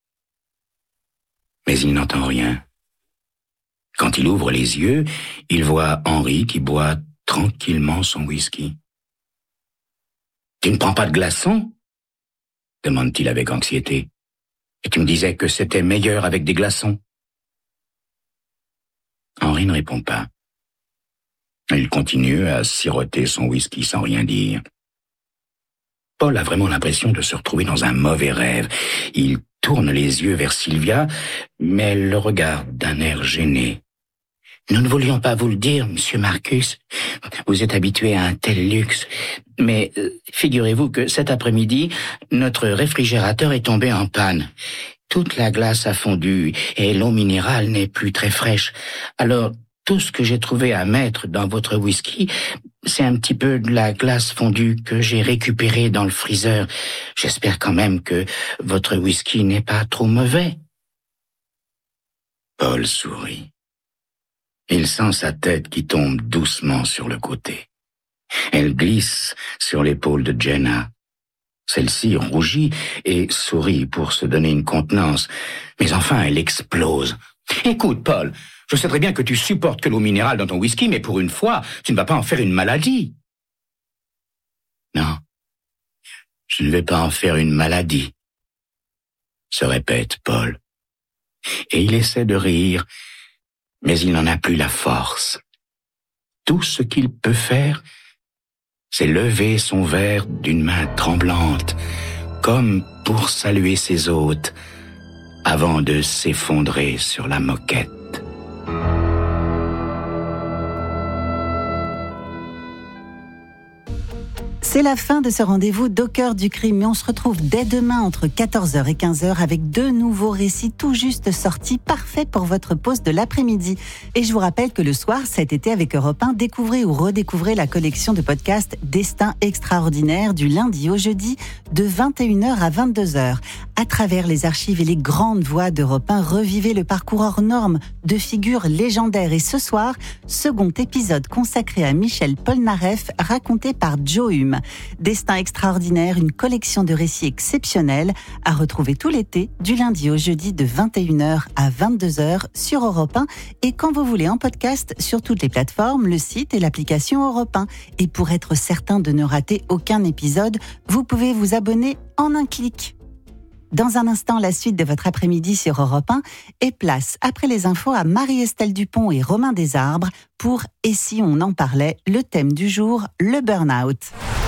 mais il n'entend rien. Quand il ouvre les yeux, il voit Henri qui boit tranquillement son whisky. « Tu ne prends pas de glaçons ?» demande-t-il avec anxiété. « Et tu me disais que c'était meilleur avec des glaçons ?» Henri ne répond pas. Il continue à siroter son whisky sans rien dire. Paul a vraiment l'impression de se retrouver dans un mauvais rêve. Il tourne les yeux vers Sylvia, mais elle le regarde d'un air gêné. « Nous ne voulions pas vous le dire, monsieur Marcus. Vous êtes habitué à un tel luxe. Mais euh, figurez-vous que cet après-midi, notre réfrigérateur est tombé en panne. Toute la glace a fondu et l'eau minérale n'est plus très fraîche. Alors, tout ce que j'ai trouvé à mettre dans votre whisky, c'est un petit peu de la glace fondue que j'ai récupérée dans le freezer. J'espère quand même que votre whisky n'est pas trop mauvais. » Paul sourit. Il sent sa tête qui tombe doucement sur le côté. Elle glisse sur l'épaule de Jenna. Celle-ci rougit et sourit pour se donner une contenance. Mais enfin, elle explose. « Écoute, Paul, je sais très bien que tu supportes que l'eau minérale dans ton whisky, mais pour une fois, tu ne vas pas en faire une maladie. » « Non, je ne vais pas en faire une maladie, » se répète Paul. Et il essaie de rire, mais il n'en a plus la force. Tout ce qu'il peut faire, c'est lever son verre d'une main tremblante, comme pour saluer ses hôtes, avant de s'effondrer sur la moquette. C'est la fin de ce rendez-vous d'Au cœur du crime, mais on se retrouve dès demain entre quatorze heures et quinze heures avec deux nouveaux récits tout juste sortis, parfaits pour votre pause de l'après-midi. Et je vous rappelle que le soir, cet été avec Europe un, découvrez ou redécouvrez la collection de podcasts Destin extraordinaire du lundi au jeudi de vingt et une heures à vingt-deux heures. À travers les archives et les grandes voix d'Europe un, revivez le parcours hors norme de figures légendaires. Et ce soir, second épisode consacré à Michel Polnareff, raconté par Joe Hume. Destin extraordinaire, une collection de récits exceptionnels à retrouver tout l'été, du lundi au jeudi de vingt et une heures à vingt-deux heures sur Europe un et quand vous voulez en podcast sur toutes les plateformes, le site et l'application Europe un. Et pour être certain de ne rater aucun épisode, vous pouvez vous abonner en un clic. Dans un instant, la suite de votre après-midi sur Europe un et place, après les infos, à Marie-Estelle Dupont et Romain Desarbres pour « Et si on en parlait ?», le thème du jour, le burn-out.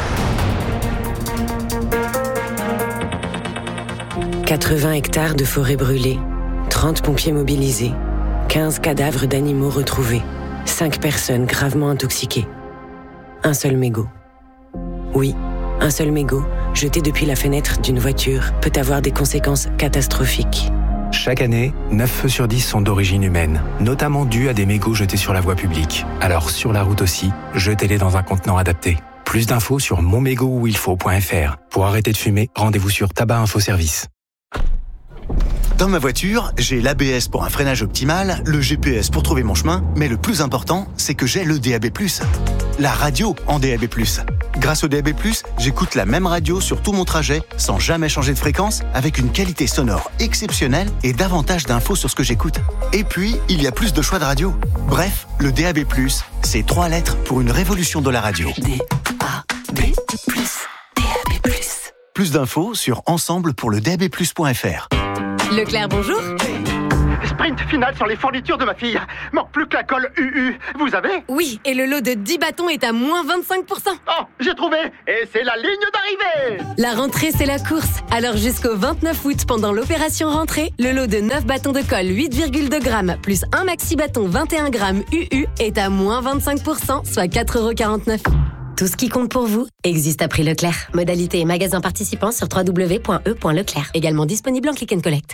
quatre-vingts hectares de forêt brûlée, trente pompiers mobilisés, quinze cadavres d'animaux retrouvés, cinq personnes gravement intoxiquées. Un seul mégot. Oui, un seul mégot, jeté depuis la fenêtre d'une voiture, peut avoir des conséquences catastrophiques. Chaque année, neuf feux sur dix sont d'origine humaine, notamment dus à des mégots jetés sur la voie publique. Alors sur la route aussi, jetez-les dans un contenant adapté. Plus d'infos sur mon mégot où il faut point f r. Pour arrêter de fumer, rendez-vous sur Tabac Info Service. Dans ma voiture, j'ai l'A B S pour un freinage optimal, le G P S pour trouver mon chemin, mais le plus important, c'est que j'ai le D A B plus. La radio en D A B plus. Grâce au D A B plus, j'écoute la même radio sur tout mon trajet, sans jamais changer de fréquence, avec une qualité sonore exceptionnelle et davantage d'infos sur ce que j'écoute. Et puis, il y a plus de choix de radio. Bref, le D A B plus, c'est trois lettres pour une révolution de la radio. D A B plus, D A B plus. Plus d'infos sur ensemble pour le D A B plus point F R. Leclerc, bonjour. Sprint final sur les fournitures de ma fille. Manque plus que la colle U U. Vous avez ? Oui, et le lot de dix bâtons est à moins vingt-cinq pour cent. Oh, j'ai trouvé. Et c'est la ligne d'arrivée. La rentrée, c'est la course. Alors jusqu'au vingt-neuf août, pendant l'opération rentrée, le lot de neuf bâtons de colle huit virgule deux grammes plus un maxi bâton vingt et un grammes U U est à moins vingt-cinq pour cent, soit quatre euros quarante-neuf. Tout ce qui compte pour vous existe à prix Leclerc. Modalité et magasin participants sur w w w point e point leclerc. Également disponible en click and collect.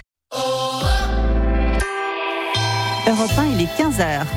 Europe un, il est quinze heures.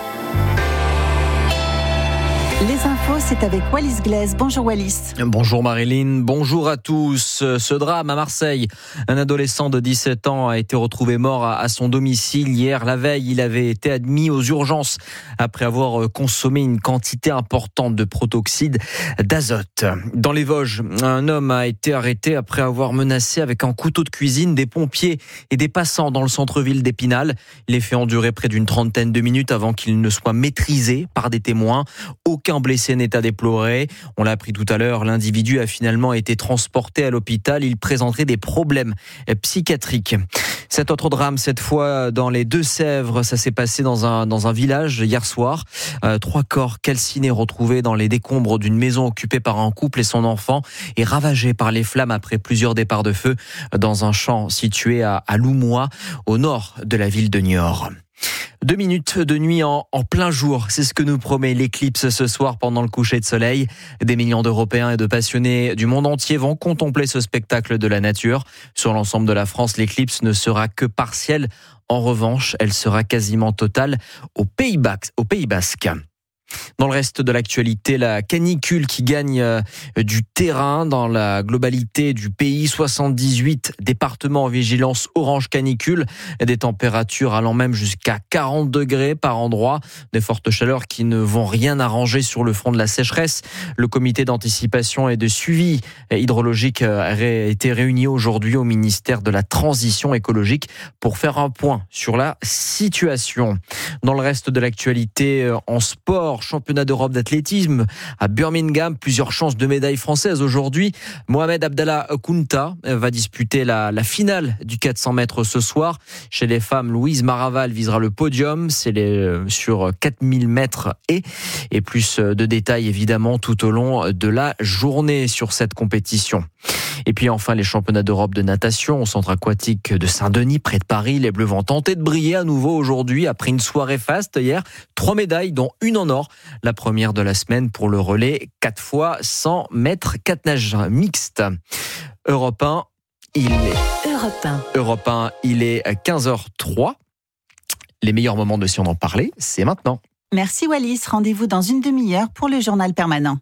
Les infos, c'est avec Wallis Glaise. Bonjour Wallis. Bonjour Marilyn, bonjour à tous. Ce drame à Marseille, un adolescent de dix-sept ans a été retrouvé mort à son domicile. Hier, la veille, il avait été admis aux urgences après avoir consommé une quantité importante de protoxyde d'azote. Dans les Vosges, un homme a été arrêté après avoir menacé avec un couteau de cuisine des pompiers et des passants dans le centre-ville d'Épinal. Les faits ont duré près d'une trentaine de minutes avant qu'il ne soit maîtrisé par des témoins. Aucun blessé n'est à déplorer. On l'a appris tout à l'heure, l'individu a finalement été transporté à l'hôpital. Il présenterait des problèmes psychiatriques. Cet autre drame, cette fois dans les Deux-Sèvres, ça s'est passé dans un, dans un village hier soir. Euh, trois corps calcinés retrouvés dans les décombres d'une maison occupée par un couple et son enfant et ravagée par les flammes après plusieurs départs de feu dans un champ situé à, à Loumois, au nord de la ville de Niort. Deux minutes de nuit en, en plein jour, c'est ce que nous promet l'éclipse ce soir pendant le coucher de soleil. Des millions d'Européens et de passionnés du monde entier vont contempler ce spectacle de la nature. Sur l'ensemble de la France, l'éclipse ne sera que partielle. En revanche, elle sera quasiment totale au Pays Basque. Au Pays Basque. Dans le reste de l'actualité, la canicule qui gagne du terrain dans la globalité du pays. soixante-dix-huit départements en vigilance orange canicule. Des températures allant même jusqu'à quarante degrés par endroit. Des fortes chaleurs qui ne vont rien arranger sur le front de la sécheresse. Le comité d'anticipation et de suivi hydrologique a été réuni aujourd'hui au ministère de la Transition écologique pour faire un point sur la situation. Dans le reste de l'actualité, en sport, championnat d'Europe d'athlétisme à Birmingham, plusieurs chances de médaille française aujourd'hui. Mohamed Abdallah Kounta va disputer la, la finale du quatre cents mètres ce soir. Chez les femmes, Louise Maraval visera le podium, c'est les, sur quatre mille mètres et, et plus de détails évidemment tout au long de la journée sur cette compétition. Et puis enfin les championnats d'Europe de natation au centre aquatique de Saint-Denis près de Paris. Les Bleus vont tenter de briller à nouveau aujourd'hui après une soirée faste hier. Trois médailles dont une en or. La première de la semaine pour le relais quatre fois cent mètres, quatre nages mixtes. Europe un, il est Europe un. Europe un, il est quinze heures trois. Les meilleurs moments de Si on en parlait, c'est maintenant. Merci Wallis, rendez-vous dans une demi-heure pour le journal permanent.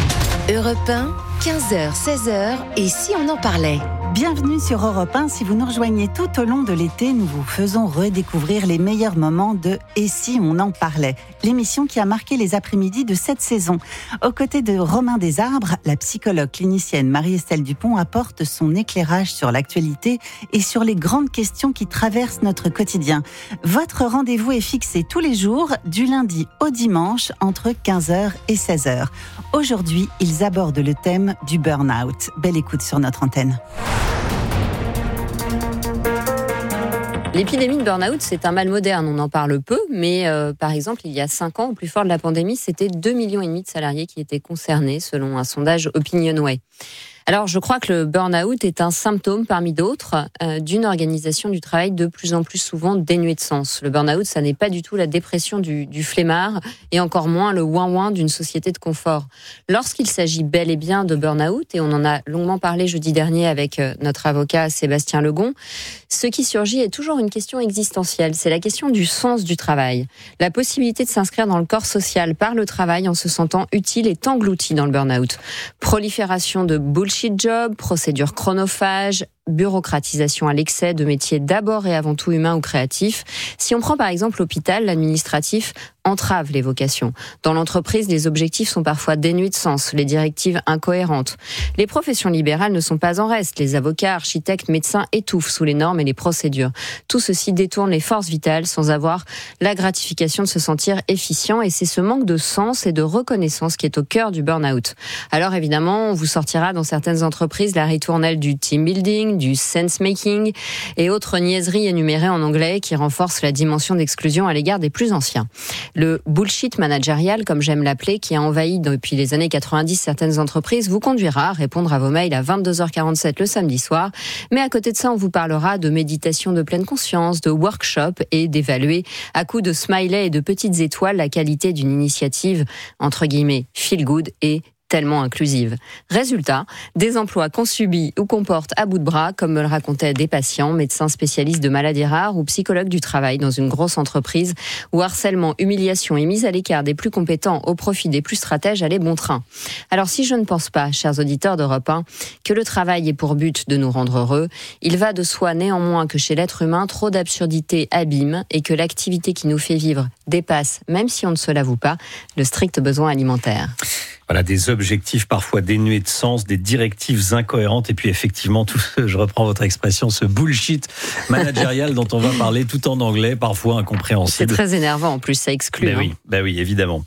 Europe un, quinze heures, seize heures, et si on en parlait ? Bienvenue sur Europe un. Si vous nous rejoignez tout au long de l'été, nous vous faisons redécouvrir les meilleurs moments de Et si on en parlait ? L'émission qui a marqué les après-midi de cette saison. Aux côtés de Romain Desarbres, la psychologue clinicienne Marie-Estelle Dupont apporte son éclairage sur l'actualité et sur les grandes questions qui traversent notre quotidien. Votre rendez-vous est fixé tous les jours, du lundi au dimanche, entre quinze heures et seize heures. Aujourd'hui, ils abordent le thème du burn-out. Belle écoute sur notre antenne. L'épidémie de burn-out, c'est un mal moderne, on en parle peu, mais euh, par exemple, il y a cinq ans, au plus fort de la pandémie, c'était deux virgule cinq millions de salariés qui étaient concernés, selon un sondage Opinionway. Alors, je crois que le burn-out est un symptôme parmi d'autres euh, d'une organisation du travail de plus en plus souvent dénuée de sens. Le burn-out, ça n'est pas du tout la dépression du, du flemmard et encore moins le ouin-ouin d'une société de confort. Lorsqu'il s'agit bel et bien de burn-out, et on en a longuement parlé jeudi dernier avec euh, notre avocat Sébastien Legon, ce qui surgit est toujours une question existentielle. C'est la question du sens du travail. La possibilité de s'inscrire dans le corps social par le travail en se sentant utile est engloutie dans le burn-out. Prolifération de bullshit job, procédures chronophages, bureaucratisation à l'excès de métiers d'abord et avant tout humains ou créatifs. Si on prend par exemple l'hôpital, l'administratif entrave les vocations. Dans l'entreprise, les objectifs sont parfois dénués de sens, les directives incohérentes. Les professions libérales ne sont pas en reste. Les avocats, architectes, médecins étouffent sous les normes et les procédures. Tout ceci détourne les forces vitales sans avoir la gratification de se sentir efficient, et c'est ce manque de sens et de reconnaissance qui est au cœur du burn-out. Alors évidemment, on vous sortira dans certaines entreprises la ritournelle du team building, du sense-making et autres niaiseries énumérées en anglais qui renforcent la dimension d'exclusion à l'égard des plus anciens. Le bullshit managérial, comme j'aime l'appeler, qui a envahi depuis les années quatre-vingt-dix certaines entreprises, vous conduira à répondre à vos mails à vingt-deux heures quarante-sept le samedi soir. Mais à côté de ça, on vous parlera de méditation de pleine conscience, de workshop et d'évaluer à coups de smiley et de petites étoiles la qualité d'une initiative, entre guillemets, feel good et tellement inclusive. Résultat, des emplois qu'on subit ou qu'on porte à bout de bras, comme me le racontaient des patients, médecins spécialistes de maladies rares ou psychologues du travail dans une grosse entreprise où harcèlement, humiliation et mise à l'écart des plus compétents au profit des plus stratèges allaient bon train. Alors si je ne pense pas, chers auditeurs d'Europe un, que le travail ait pour but de nous rendre heureux, il va de soi néanmoins que chez l'être humain, trop d'absurdités abîment et que l'activité qui nous fait vivre dépasse, même si on ne se l'avoue pas, le strict besoin alimentaire. Voilà, des objectifs parfois dénués de sens, des directives incohérentes et puis effectivement, tout ce, je reprends votre expression, ce bullshit managérial dont on va parler tout en anglais, parfois incompréhensible. C'est très énervant en plus, ça exclut. Ben hein. oui, ben oui, évidemment.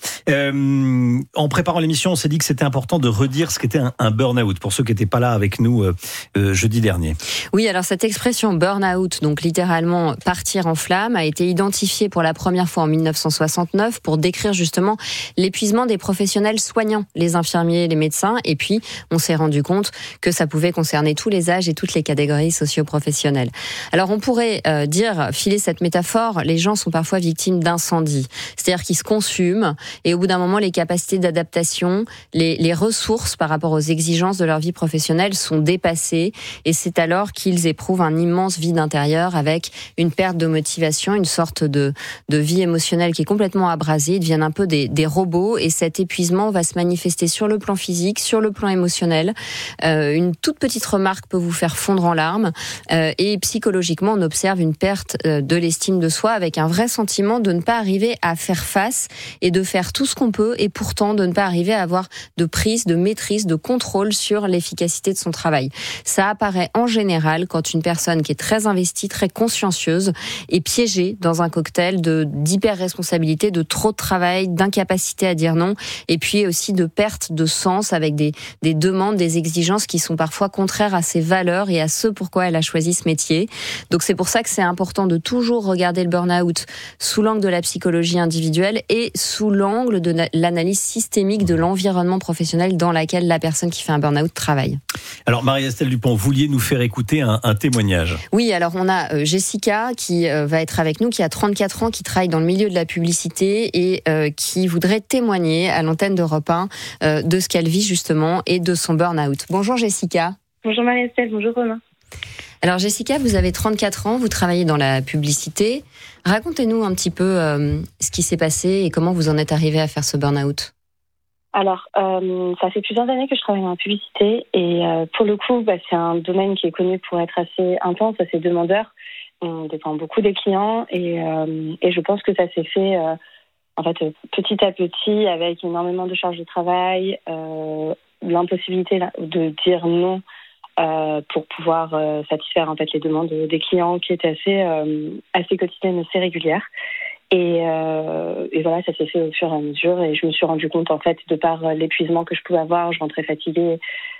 Euh, en préparant l'émission, on s'est dit que c'était important de redire ce qu'était un, un burn-out pour ceux qui n'étaient pas là avec nous euh, euh, jeudi dernier. Oui, alors cette expression burn-out, donc littéralement partir en flamme, a été identifiée pour la première fois en dix-neuf cent soixante-neuf pour décrire justement l'épuisement des professionnels soignants, les infirmiers, les médecins, et puis on s'est rendu compte que ça pouvait concerner tous les âges et toutes les catégories socio-professionnelles. Alors on pourrait euh, dire, filer cette métaphore, les gens sont parfois victimes d'incendies, c'est-à-dire qu'ils se consument et au bout d'un moment les capacités d'adaptation, les, les ressources par rapport aux exigences de leur vie professionnelle sont dépassées et c'est alors qu'ils éprouvent un immense vide intérieur avec une perte de motivation, une sorte de, de vie émotionnelle qui est complètement abrasée, ils deviennent un peu des, des robots et cet épuisement va se manifester sur le plan physique, sur le plan émotionnel. Euh, une toute petite remarque peut vous faire fondre en larmes euh, et psychologiquement on observe une perte euh, de l'estime de soi avec un vrai sentiment de ne pas arriver à faire face et de faire tout ce qu'on peut et pourtant de ne pas arriver à avoir de prise, de maîtrise, de contrôle sur l'efficacité de son travail. Ça apparaît en général quand une personne qui est très investie, très consciencieuse est piégée dans un cocktail de d'hyper-responsabilité, de trop de travail, d'incapacité à dire non et puis aussi de perte de sens avec des, des demandes, des exigences qui sont parfois contraires à ses valeurs et à ce pourquoi elle a choisi ce métier. Donc c'est pour ça que c'est important de toujours regarder le burn-out sous l'angle de la psychologie individuelle et sous l'angle de l'analyse systémique de l'environnement professionnel dans lequel la personne qui fait un burn-out travaille. Alors Marie-Estelle Dupont, vous vouliez nous faire écouter un, un témoignage. Oui, alors on a euh, Jessica qui euh, va être avec nous, qui a trente-quatre ans, qui travaille dans le milieu de la publicité et euh, qui voudrait témoigner à l'antenne d'Europe un euh, de ce qu'elle vit justement et de son burn-out. Bonjour Jessica. Bonjour Marie-Estelle, bonjour Romain. Alors Jessica, vous avez trente-quatre ans, vous travaillez dans la publicité. Racontez-nous un petit peu euh, ce qui s'est passé et comment vous en êtes arrivée à faire ce burn-out. Alors, euh, ça fait plusieurs années que je travaille dans la publicité et euh, pour le coup, bah, c'est un domaine qui est connu pour être assez intense, assez demandeur. On dépend beaucoup des clients et, euh, et je pense que ça s'est fait euh, en fait petit à petit avec énormément de charges de travail, euh, l'impossibilité de dire non euh, pour pouvoir euh, satisfaire en fait les demandes des clients qui étaient assez euh, assez quotidiennes, assez régulières. Et, euh, et voilà, ça s'est fait au fur et à mesure. Et je me suis rendu compte, en fait, de par l'épuisement que je pouvais avoir, je rentrais fatiguée,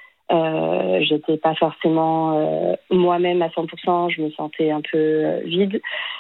euh, j'étais pas forcément euh, moi-même à cent pour cent, je me sentais un peu vide,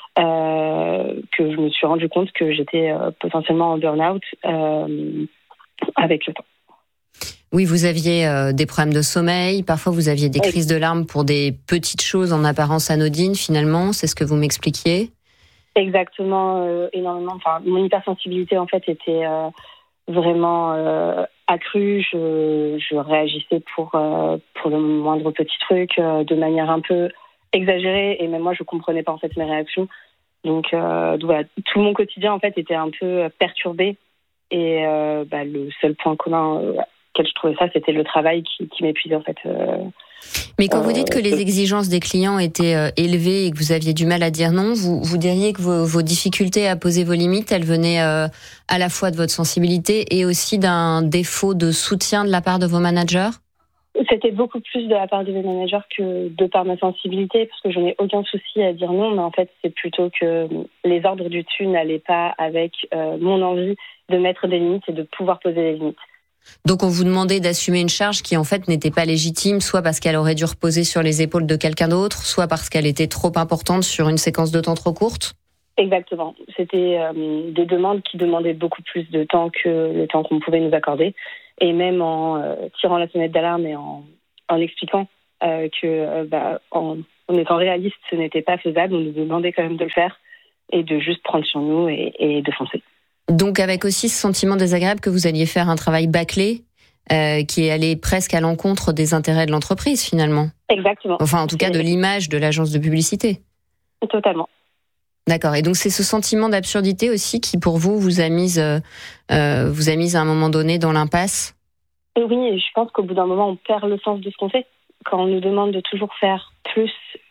euh, que je me suis rendu compte que j'étais euh, potentiellement en burn-out euh, avec le temps. Oui, vous aviez euh, des problèmes de sommeil, parfois vous aviez des crises de larmes pour des petites choses en apparence anodines, finalement, c'est ce que vous m'expliquiez ? Exactement, euh, énormément. Enfin, mon hypersensibilité en fait était euh, vraiment euh, accrue. Je, je réagissais pour euh, pour le moindre petit truc euh, de manière un peu exagérée et même moi je comprenais pas en fait mes réactions. Donc, euh, donc voilà, tout mon quotidien en fait était un peu perturbé et euh, bah, le seul point commun euh, laquelle je trouvais ça, c'était le travail qui, qui m'épuisait en fait. Euh, Mais quand euh, vous dites que les exigences des clients étaient euh, élevées et que vous aviez du mal à dire non, vous, vous diriez que vos, vos difficultés à poser vos limites, elles venaient euh, à la fois de votre sensibilité et aussi d'un défaut de soutien de la part de vos managers ? C'était beaucoup plus de la part de mes managers que de par ma sensibilité, parce que je n'ai aucun souci à dire non, mais en fait, c'est plutôt que les ordres du dessus n'allaient pas avec euh, mon envie de mettre des limites et de pouvoir poser des limites. Donc on vous demandait d'assumer une charge qui en fait n'était pas légitime, soit parce qu'elle aurait dû reposer sur les épaules de quelqu'un d'autre, soit parce qu'elle était trop importante sur une séquence de temps trop courte ? Exactement. C'était euh, des demandes qui demandaient beaucoup plus de temps que le temps qu'on pouvait nous accorder. Et même en euh, tirant la sonnette d'alarme et en, en expliquant euh, que, euh, bah, en, en étant réaliste, ce n'était pas faisable, on nous demandait quand même de le faire et de juste prendre sur nous et, et de foncer. Donc avec aussi ce sentiment désagréable que vous alliez faire un travail bâclé, euh, qui allait presque à l'encontre des intérêts de l'entreprise finalement. Exactement. Enfin en tout cas de l'image de l'agence de publicité. Totalement. D'accord. Et donc c'est ce sentiment d'absurdité aussi qui pour vous vous a mise, euh, vous a mise à un moment donné dans l'impasse ? Oui, et je pense qu'au bout d'un moment on perd le sens de ce qu'on fait. Quand on nous demande de toujours faire plus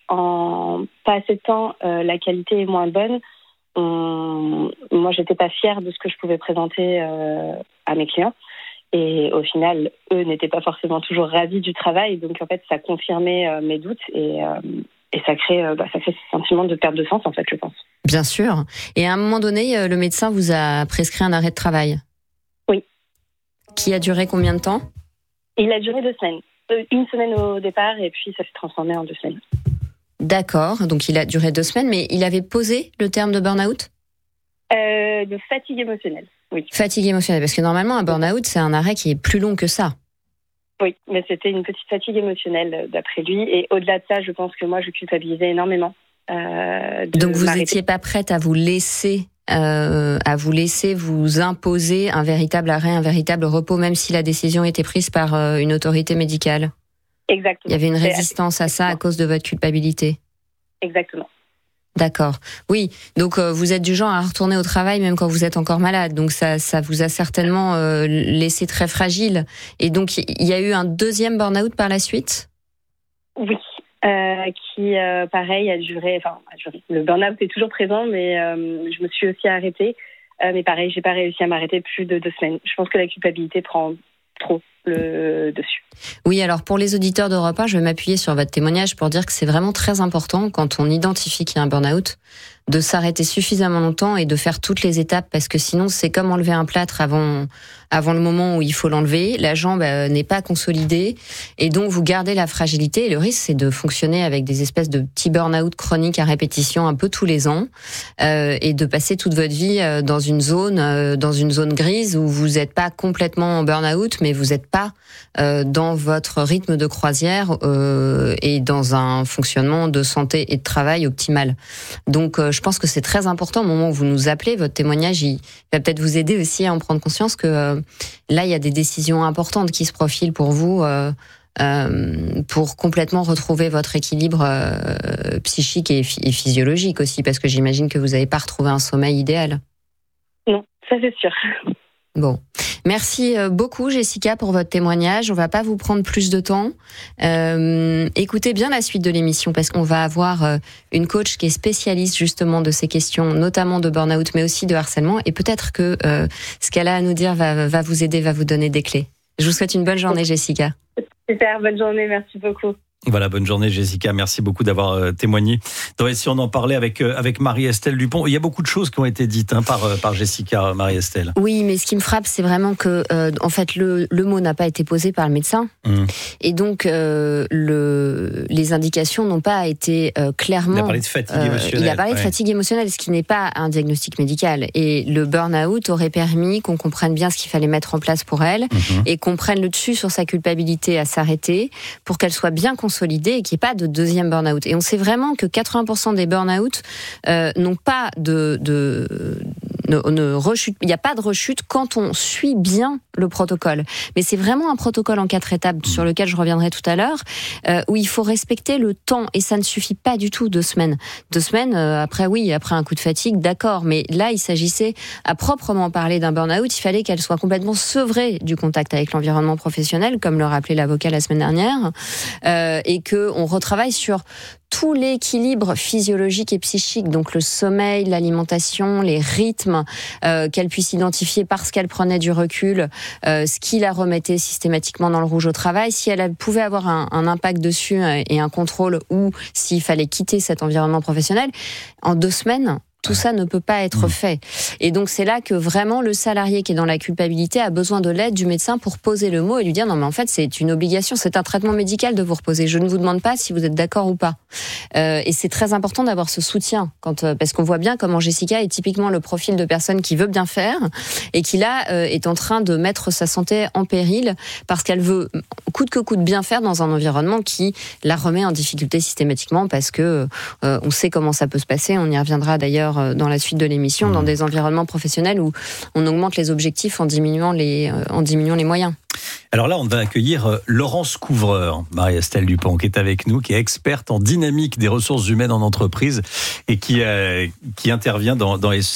en pas assez de temps, euh, la qualité est moins bonne. On... Moi, j'étais pas fière de ce que je pouvais présenter euh, à mes clients. Et au final, eux n'étaient pas forcément toujours ravis du travail. Donc, en fait, ça confirmait euh, mes doutes et, euh, et ça crée, euh, bah, ça crée ce sentiment de perte de sens, en fait, je pense. Bien sûr. Et à un moment donné, euh, le médecin vous a prescrit un arrêt de travail ? Oui. Qui a duré combien de temps ? Il a duré deux semaines. Euh, une semaine au départ et puis ça s'est transformé en deux semaines. D'accord, donc il a duré deux semaines, mais il avait posé le terme de burn-out ? euh, De fatigue émotionnelle, oui. Fatigue émotionnelle, parce que normalement un burn-out c'est un arrêt qui est plus long que ça. Oui, mais c'était une petite fatigue émotionnelle d'après lui, et au-delà de ça, je pense que moi je culpabilisais énormément. Euh, de donc vous m'arrêter. n'étiez pas prête à vous laisser, euh, à vous laisser vous imposer un véritable arrêt, un véritable repos, même si la décision était prise par euh, une autorité médicale ? Exactement. Il y avait une résistance à ça à cause de votre culpabilité. Exactement. D'accord. Oui, donc euh, vous êtes du genre à retourner au travail même quand vous êtes encore malade. Donc ça, ça vous a certainement euh, laissé très fragile. Et donc il y a eu un deuxième burn-out par la suite ? Oui, euh, qui euh, pareil a duré. Enfin, a duré. Le burn-out est toujours présent, mais euh, je me suis aussi arrêtée. Euh, mais pareil, j'ai pas réussi à m'arrêter plus de deux semaines. Je pense que la culpabilité prend trop le dessus. Oui, alors pour les auditeurs d'Europe un, je vais m'appuyer sur votre témoignage pour dire que c'est vraiment très important quand on identifie qu'il y a un burn-out de s'arrêter suffisamment longtemps et de faire toutes les étapes, parce que sinon c'est comme enlever un plâtre avant avant le moment où il faut l'enlever. La jambe euh, n'est pas consolidée et donc vous gardez la fragilité, et le risque c'est de fonctionner avec des espèces de petits burn-out chroniques à répétition un peu tous les ans euh, et de passer toute votre vie euh, dans une zone euh, dans une zone grise où vous n'êtes pas complètement en burn-out, mais vous n'êtes pas euh, dans votre rythme de croisière euh, et dans un fonctionnement de santé et de travail optimal. Donc euh, je pense que c'est très important au moment où vous nous appelez. Votre témoignage, il va peut-être vous aider aussi à en prendre conscience que euh, là, il y a des décisions importantes qui se profilent pour vous euh, euh, pour complètement retrouver votre équilibre euh, psychique et, et physiologique aussi, parce que j'imagine que vous n'avez pas retrouvé un sommeil idéal. Non, ça c'est sûr. Bon, merci beaucoup Jessica pour votre témoignage. On va pas vous prendre plus de temps. Euh, écoutez bien la suite de l'émission, parce qu'on va avoir une coach qui est spécialiste justement de ces questions, notamment de burn-out, mais aussi de harcèlement. Et peut-être que euh, ce qu'elle a à nous dire va, va vous aider, va vous donner des clés. Je vous souhaite une bonne journée Jessica. Super, bonne journée, merci beaucoup. Voilà, bonne journée Jessica, merci beaucoup d'avoir euh, témoigné. Donc, si on en parlait avec euh, avec Marie-Estelle Dupont, il y a beaucoup de choses qui ont été dites hein, par euh, par Jessica, Marie-Estelle. Oui, mais ce qui me frappe, c'est vraiment que euh, en fait le le mot n'a pas été posé par le médecin, mmh. et donc euh, le les indications n'ont pas été euh, clairement. Il a parlé de fatigue euh, émotionnelle. Il a parlé ouais. de fatigue émotionnelle, ce qui n'est pas un diagnostic médical. Et le burn-out aurait permis qu'on comprenne bien ce qu'il fallait mettre en place pour elle, mmh. et qu'on prenne le dessus sur sa culpabilité à s'arrêter pour qu'elle soit bien consolidée et qu'il n'y ait pas de deuxième burn-out. Et on sait vraiment que quatre-vingts pour cent des burn-out euh, n'ont pas de, de, ne, ne rechute. Il n'y a pas de rechute quand on suit bien le protocole. Mais c'est vraiment un protocole en quatre étapes sur lequel je reviendrai tout à l'heure, euh, où il faut respecter le temps et ça ne suffit pas du tout deux semaines. Deux semaines euh, après, oui, après un coup de fatigue, d'accord. Mais là, il s'agissait à proprement parler d'un burn-out. Il fallait qu'elle soit complètement sevrée du contact avec l'environnement professionnel, comme le rappelait l'avocat la semaine dernière, euh, et que on retravaille sur tout l'équilibre physiologique et psychique, donc le sommeil, l'alimentation, les rythmes, euh, qu'elle puisse identifier parce qu'elle prenait du recul, euh, ce qui la remettait systématiquement dans le rouge au travail, si elle pouvait avoir un, un impact dessus et un contrôle, ou s'il fallait quitter cet environnement professionnel, en deux semaines, tout ça ne peut pas être fait. Et donc, c'est là que vraiment le salarié qui est dans la culpabilité a besoin de l'aide du médecin pour poser le mot et lui dire non, mais en fait, c'est une obligation, c'est un traitement médical de vous reposer. Je ne vous demande pas si vous êtes d'accord ou pas. Euh, et c'est très important d'avoir ce soutien, quand, parce qu'on voit bien comment Jessica est typiquement le profil de personne qui veut bien faire et qui là euh, est en train de mettre sa santé en péril parce qu'elle veut coûte que coûte bien faire dans un environnement qui la remet en difficulté systématiquement parce que euh, on sait comment ça peut se passer. On y reviendra d'ailleurs dans la suite de l'émission, mmh. dans des environnements professionnels où on augmente les objectifs en diminuant les, en diminuant les moyens. Alors là, on va accueillir Laurence Couvreur, Marie-Estelle Dupont, qui est avec nous, qui est experte en dynamique des ressources humaines en entreprise et qui, euh, qui intervient dans, dans les